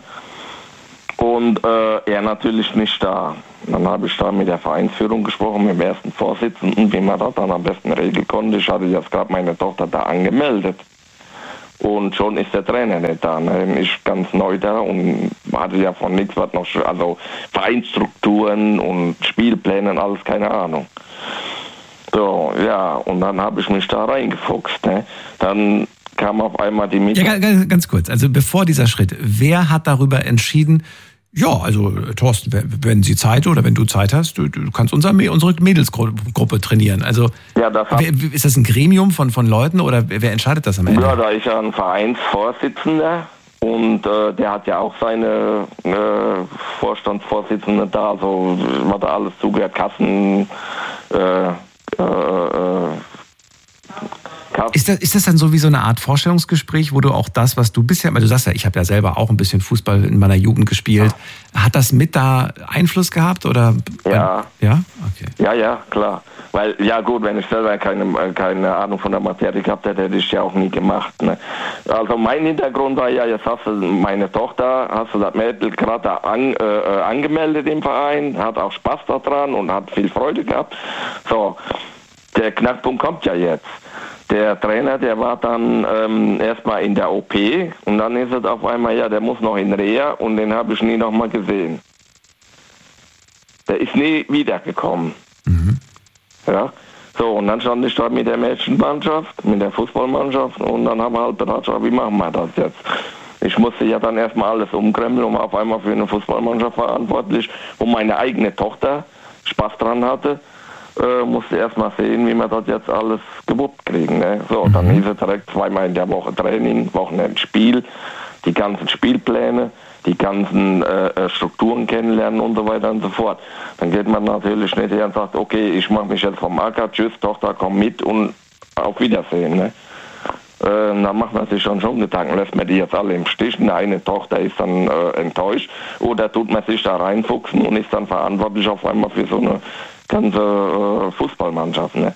Und äh, er natürlich nicht da. Dann habe ich da mit der Vereinsführung gesprochen, mit dem ersten Vorsitzenden, wie man das dann am besten regeln konnte. Ich hatte jetzt gerade meine Tochter da angemeldet. Und schon ist der Trainer nicht da. Ne? Ich ganz neu da und hatte ja von nichts was noch, also Vereinsstrukturen und Spielpläne und alles, keine Ahnung. So, ja, und dann habe ich mich da reingefuchst. Ne? Dann kam auf einmal die Mitte. Ja, ganz, ganz kurz, also bevor dieser Schritt, wer hat darüber entschieden, ja, also Thorsten, wenn Sie Zeit oder wenn du Zeit hast, du, du kannst unser, unsere Mädelsgruppe trainieren. Also ja, das wer, ist das ein Gremium von, von Leuten oder wer entscheidet das am Ende? Ja, da ist ja ein Vereinsvorsitzender und äh, der hat ja auch seine äh, Vorstandsvorsitzende da, also was da alles zugehört, Kassen, äh, äh, äh, Ist das, ist das dann so wie so eine Art Vorstellungsgespräch, wo du auch das, was du bisher, weil du sagst ja, ich habe ja selber auch ein bisschen Fußball in meiner Jugend gespielt, hat das mit da Einfluss gehabt oder? Ja. Ja? Okay. Ja, ja, klar. Weil, ja gut, wenn ich selber keine, keine Ahnung von der Materie gehabt hätte, hätte ich ja auch nie gemacht. Ne? Also mein Hintergrund war ja, jetzt hast du meine Tochter, hast du das Mädel gerade an, äh, angemeldet im Verein, hat auch Spaß daran und hat viel Freude gehabt. So, der Knackpunkt kommt ja jetzt. Der Trainer, der war dann ähm, erstmal in der O P und dann ist es auf einmal, ja, der muss noch in Reha und den habe ich nie noch mal gesehen. Der ist nie wiedergekommen. Mhm. Ja, so, und dann stand ich da mit der Mädchenmannschaft, mit der Fußballmannschaft und dann haben wir halt gedacht, wie machen wir das jetzt? Ich musste ja dann erstmal alles umkrempeln und war auf einmal für eine Fußballmannschaft verantwortlich, wo meine eigene Tochter Spaß dran hatte. Äh, musste erstmal sehen, wie wir das jetzt alles gewuppt kriegen. Ne? So, mhm. Dann hieß es direkt zweimal in der Woche Training, Wochenende Spiel, die ganzen Spielpläne, die ganzen äh, Strukturen kennenlernen und so weiter und so fort. Dann geht man natürlich nicht her und sagt, okay, ich mache mich jetzt vom Acker, tschüss, Tochter, komm mit und auf Wiedersehen. Ne? Äh, dann macht man sich schon schon Gedanken, lässt man die jetzt alle im Stich, eine eine Tochter ist dann äh, enttäuscht oder tut man sich da reinfuchsen und ist dann verantwortlich auf einmal für so eine ganze äh, Fußballmannschaft, ne?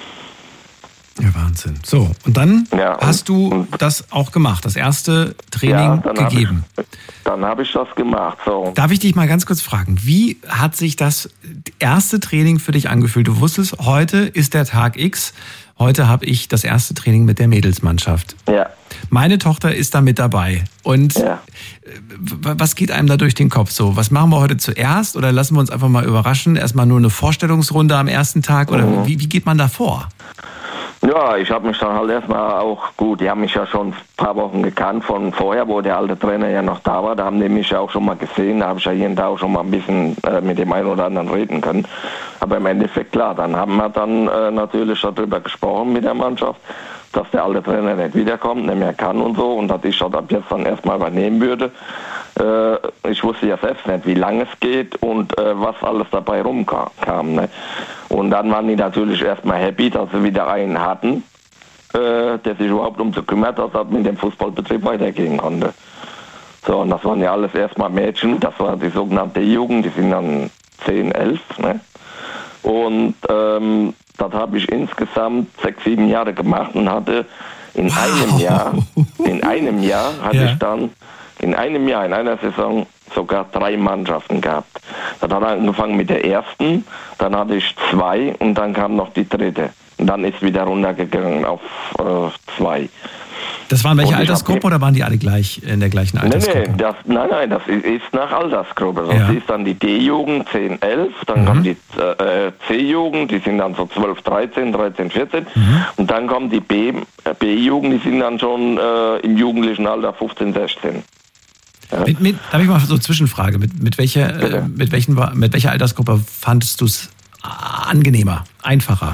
Ja, Wahnsinn. So, und dann ja, und, hast du das auch gemacht, das erste Training ja, dann gegeben. Hab ich, dann habe ich das gemacht. So. Darf ich dich mal ganz kurz fragen, wie hat sich das erste Training für dich angefühlt? Du wusstest, heute ist der Tag X, heute habe ich das erste Training mit der Mädelsmannschaft. Ja. Meine Tochter ist da mit dabei. Und ja. was geht einem da durch den Kopf so? Was machen wir heute zuerst? Oder lassen wir uns einfach mal überraschen? Erstmal nur eine Vorstellungsrunde am ersten Tag? Oder mhm. wie, wie geht man da vor? Ja, ich habe mich dann halt erstmal auch, gut, die haben mich ja schon ein paar Wochen gekannt von vorher, wo der alte Trainer ja noch da war. Da haben die mich ja auch schon mal gesehen. Da habe ich ja hier und da auch schon mal ein bisschen äh, mit dem einen oder anderen reden können. Aber im Endeffekt, klar, dann haben wir dann äh, natürlich darüber gesprochen mit der Mannschaft, dass der alte Trainer nicht wiederkommt, nicht mehr kann und so und dass ich das ab jetzt dann erstmal übernehmen würde. Äh, ich wusste ja selbst nicht, wie lange es geht und äh, was alles dabei rumkam. Ne? Und dann waren die natürlich erstmal happy, dass sie wieder einen hatten, äh, der sich überhaupt um zu kümmert, dass das mit dem Fußballbetrieb weitergehen konnte. So, und das waren ja alles erstmal Mädchen, das war die sogenannte Jugend, die sind dann zehn, elf. Ne? Und ähm, das habe ich insgesamt sechs, sieben Jahre gemacht und hatte in wow. einem Jahr, in einem Jahr hatte ja. ich dann, in einem Jahr, in einer Saison sogar drei Mannschaften gehabt. Das hat angefangen mit der ersten, dann hatte ich zwei und dann kam noch die dritte. Und dann ist wieder runtergegangen auf äh, zwei. Das waren welche Und ich Altersgruppe hab- oder waren die alle gleich in der gleichen Nee, Altersgruppe? nee, das, nein, nein, das ist, ist nach Altersgruppe. Das Ja. ist dann die D-Jugend zehn, elf, dann Mhm. kommt die äh, C-Jugend, die sind dann so zwölf, dreizehn, dreizehn, vierzehn. Mhm. Und dann kommt die B, äh, B-Jugend, die sind dann schon äh, im jugendlichen Alter fünfzehn, sechzehn. Ja. Mit, mit, darf ich mal so Zwischenfrage, mit, mit, welcher, äh, Bitte. mit, welchen, mit welcher Altersgruppe fandest du es angenehmer, einfacher?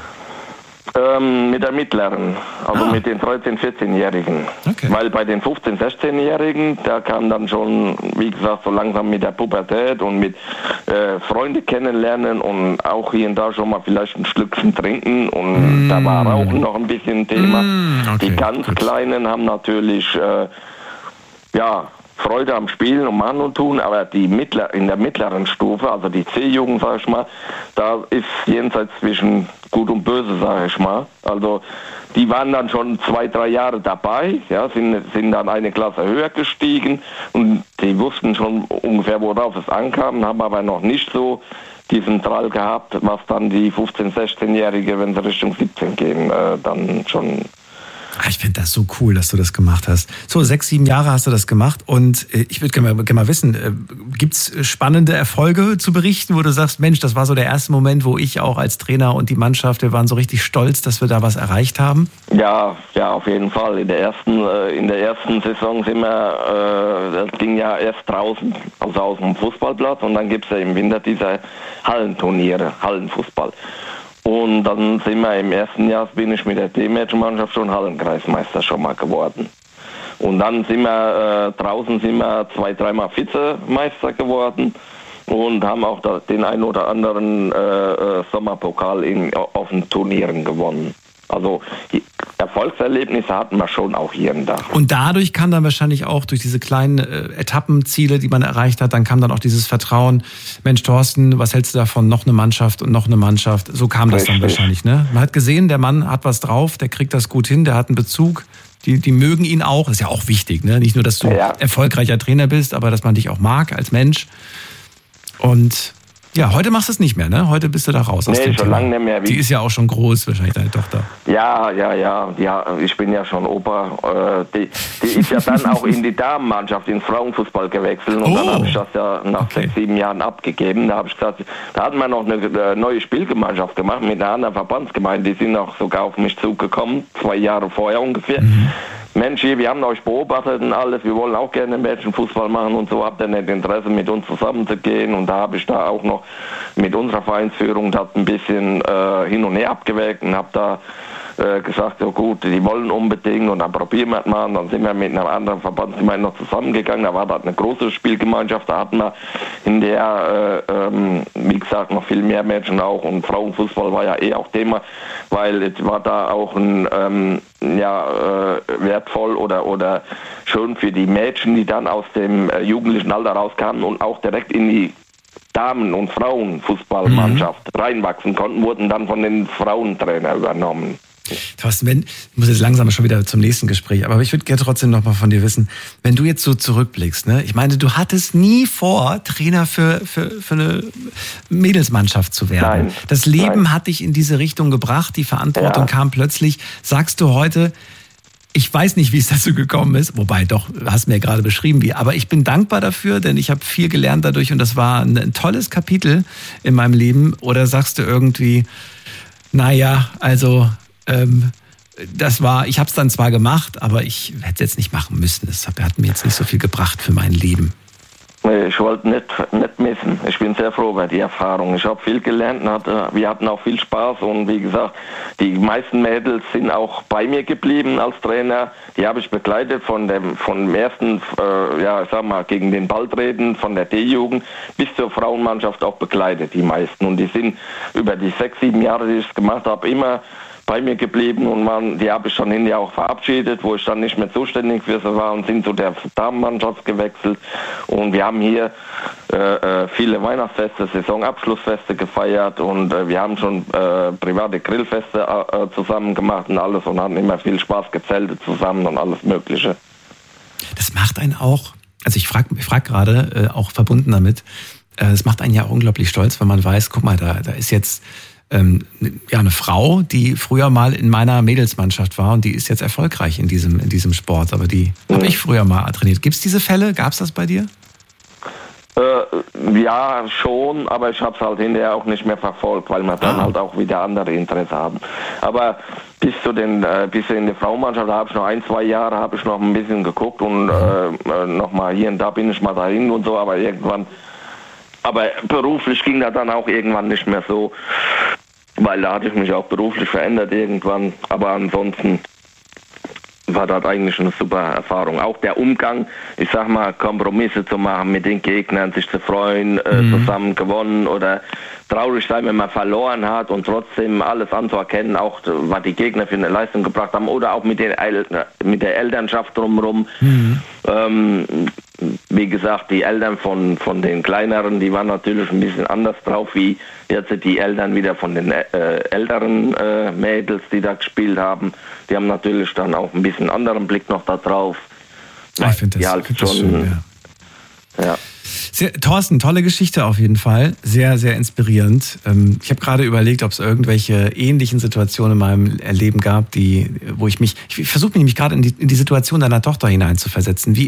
Ähm, mit der mittleren, also Ah. mit den dreizehn-, vierzehnjährigen. Okay. Weil bei den fünfzehn-, sechzehnjährigen, da kam dann schon, wie gesagt, so langsam mit der Pubertät und mit äh, Freunde kennenlernen und auch hier und da schon mal vielleicht ein Schlückchen trinken und Mm. da war Rauchen noch ein bisschen Thema. Mm, okay, Die ganz gut. Kleinen haben natürlich, äh, ja, Freude am Spielen und Machen und Tun, aber die mittler, in der mittleren Stufe, also die C-Jugend, sag ich mal, da ist jenseits zwischen Gut und Böse, sag ich mal. Also die waren dann schon zwei, drei Jahre dabei, ja, sind, sind dann eine Klasse höher gestiegen und die wussten schon ungefähr, worauf es ankam, haben aber noch nicht so diesen Drall gehabt, was dann die fünfzehn-, sechzehnjährige, wenn sie Richtung siebzehn gehen, äh, dann schon. Ich finde das so cool, dass du das gemacht hast. So, sechs, sieben Jahre hast du das gemacht und äh, ich würde gerne mal, gerne mal wissen, äh, gibt's spannende Erfolge zu berichten, wo du sagst, Mensch, das war so der erste Moment, wo ich auch als Trainer und die Mannschaft, wir waren so richtig stolz, dass wir da was erreicht haben? Ja, ja, auf jeden Fall. In der ersten, äh, in der ersten Saison sind wir, äh, das ging ja erst draußen, also aus dem Fußballplatz und dann gibt es ja im Winter diese Hallenturniere, Hallenfußball. Und dann sind wir im ersten Jahr, bin ich mit der D-Mädchenmannschaft schon Hallenkreismeister schon mal geworden. Und dann sind wir, äh, draußen sind wir zwei, dreimal Vizemeister geworden und haben auch da den einen oder anderen äh, äh, Sommerpokal in, auf den Turnieren gewonnen. Also die Erfolgserlebnisse hatten wir schon auch hier und da. Und dadurch kam dann wahrscheinlich auch durch diese kleinen äh, Etappenziele, die man erreicht hat, dann kam dann auch dieses Vertrauen, Mensch Thorsten, was hältst du davon, noch eine Mannschaft und noch eine Mannschaft. So kam das dann Richtig. wahrscheinlich, ne? Man hat gesehen, der Mann hat was drauf, der kriegt das gut hin, der hat einen Bezug, die, die mögen ihn auch, das ist ja auch wichtig, ne? Nicht nur, dass du Ja. erfolgreicher Trainer bist, aber dass man dich auch mag als Mensch. Und ja, heute machst du es nicht mehr, ne? Heute bist du da raus aus Nee, dem schon Thema. lange nicht mehr. Wie- Die ist ja auch schon groß, wahrscheinlich deine Tochter. Ja, ja, ja, ja, ich bin ja schon Opa. Äh, die, die ist ja dann auch in die Damenmannschaft, ins Frauenfußball gewechselt und Oh. dann habe ich das ja nach Okay. sechs, sieben Jahren abgegeben. Da habe ich gesagt, da hatten wir noch eine äh, neue Spielgemeinschaft gemacht mit einer anderen Verbandsgemeinde. Die sind auch sogar auf mich zugekommen, zwei Jahre vorher ungefähr. Mhm. Mensch, hier, wir haben euch beobachtet und alles, wir wollen auch gerne Mädchenfußball machen und so, habt ihr nicht Interesse, mit uns zusammenzugehen? Und da habe ich da auch noch mit unserer Vereinsführung das ein bisschen äh, hin und her abgewägt und habe da äh, gesagt, so gut, die wollen unbedingt und dann probieren wir es mal. Und dann sind wir mit einer anderen Verbandsgemeinde noch zusammengegangen, da war das eine große Spielgemeinschaft, da hatten wir in der, äh, ähm, wie gesagt, noch viel mehr Mädchen auch und Frauenfußball war ja eh auch Thema, weil es war da auch ein, ähm, ja, äh, wertvoll oder, oder schön für die Mädchen, die dann aus dem äh, jugendlichen Alter rauskamen und auch direkt in die Damen- und Frauenfußballmannschaft mhm. reinwachsen konnten, wurden dann von den Frauentrainer übernommen. Thorsten, wenn, ich muss jetzt langsam schon wieder zum nächsten Gespräch, aber ich würde gerne trotzdem noch mal von dir wissen, wenn du jetzt so zurückblickst, ne? Ich meine, du hattest nie vor, Trainer für, für, für eine Mädelsmannschaft zu werden. Nein, das Leben nein. hat dich in diese Richtung gebracht, die Verantwortung Ja. kam plötzlich. Sagst du heute, ich weiß nicht, wie es dazu gekommen ist, wobei doch, hast mir ja gerade beschrieben, wie, aber ich bin dankbar dafür, denn ich habe viel gelernt dadurch und das war ein, ein tolles Kapitel in meinem Leben. Oder sagst du irgendwie, naja, also ähm, das war, ich habe es dann zwar gemacht, aber ich hätte es jetzt nicht machen müssen. Das hat, hat mir jetzt nicht so viel gebracht für mein Leben. Nee, ich wollte nicht, nicht missen. Ich bin sehr froh über die Erfahrung. Ich habe viel gelernt, und hatte, wir hatten auch viel Spaß und wie gesagt, die meisten Mädels sind auch bei mir geblieben als Trainer. Die habe ich begleitet von dem, von dem ersten, äh, ja, ich sag mal, gegen den Ball treten, von der D-Jugend bis zur Frauenmannschaft auch begleitet, die meisten. Und die sind über die sechs, sieben Jahre, die ich es gemacht habe, immer bei mir geblieben und man, die habe ich schon hinterher auch verabschiedet, wo ich dann nicht mehr zuständig für sie war und sind zu der Damenmannschaft gewechselt. Und wir haben hier äh, viele Weihnachtsfeste, Saisonabschlussfeste gefeiert und äh, wir haben schon äh, private Grillfeste äh, zusammen gemacht und alles und hatten immer viel Spaß, gezeltet zusammen und alles Mögliche. Das macht einen auch, also ich frage ich frag gerade, äh, auch verbunden damit, äh, es macht einen ja auch unglaublich stolz, wenn man weiß, guck mal, da, da ist jetzt ähm, ja, eine Frau, die früher mal in meiner Mädelsmannschaft war und die ist jetzt erfolgreich in diesem, in diesem Sport. Aber die mhm. habe ich früher mal trainiert. Gibt es diese Fälle? Gab es das bei dir? Äh, ja, schon, aber ich habe es halt hinterher auch nicht mehr verfolgt, weil wir dann ah. halt auch wieder andere Interesse haben. Aber bis zu den, äh, bis in der Frauenmannschaft habe ich noch ein, zwei Jahre habe ich noch ein bisschen geguckt und äh, noch mal hier und da bin ich mal dahin und so, aber irgendwann, aber beruflich ging das dann auch irgendwann nicht mehr so, weil da hatte ich mich auch beruflich verändert irgendwann, aber ansonsten war das eigentlich eine super Erfahrung. Auch der Umgang, ich sag mal, Kompromisse zu machen mit den Gegnern, sich zu freuen, äh, mhm. zusammen gewonnen oder traurig sein, wenn man verloren hat und trotzdem alles anzuerkennen, auch was die Gegner für eine Leistung gebracht haben oder auch mit, den El- mit der Elternschaft drumherum. Mhm. Ähm, wie gesagt, die Eltern von, von den Kleineren, die waren natürlich ein bisschen anders drauf, wie jetzt die Eltern wieder von den äh, älteren äh, Mädels, die da gespielt haben. Die haben natürlich dann auch ein bisschen anderen Blick noch da drauf. Ich finde das, halt find schon, das schön, ja. ja. Sehr, Thorsten, tolle Geschichte auf jeden Fall. Sehr, sehr inspirierend. Ähm, ich habe gerade überlegt, ob es irgendwelche ähnlichen Situationen in meinem Leben gab, die, wo ich mich, ich versuche mich nämlich gerade in die, in die Situation deiner Tochter hineinzuversetzen. Wie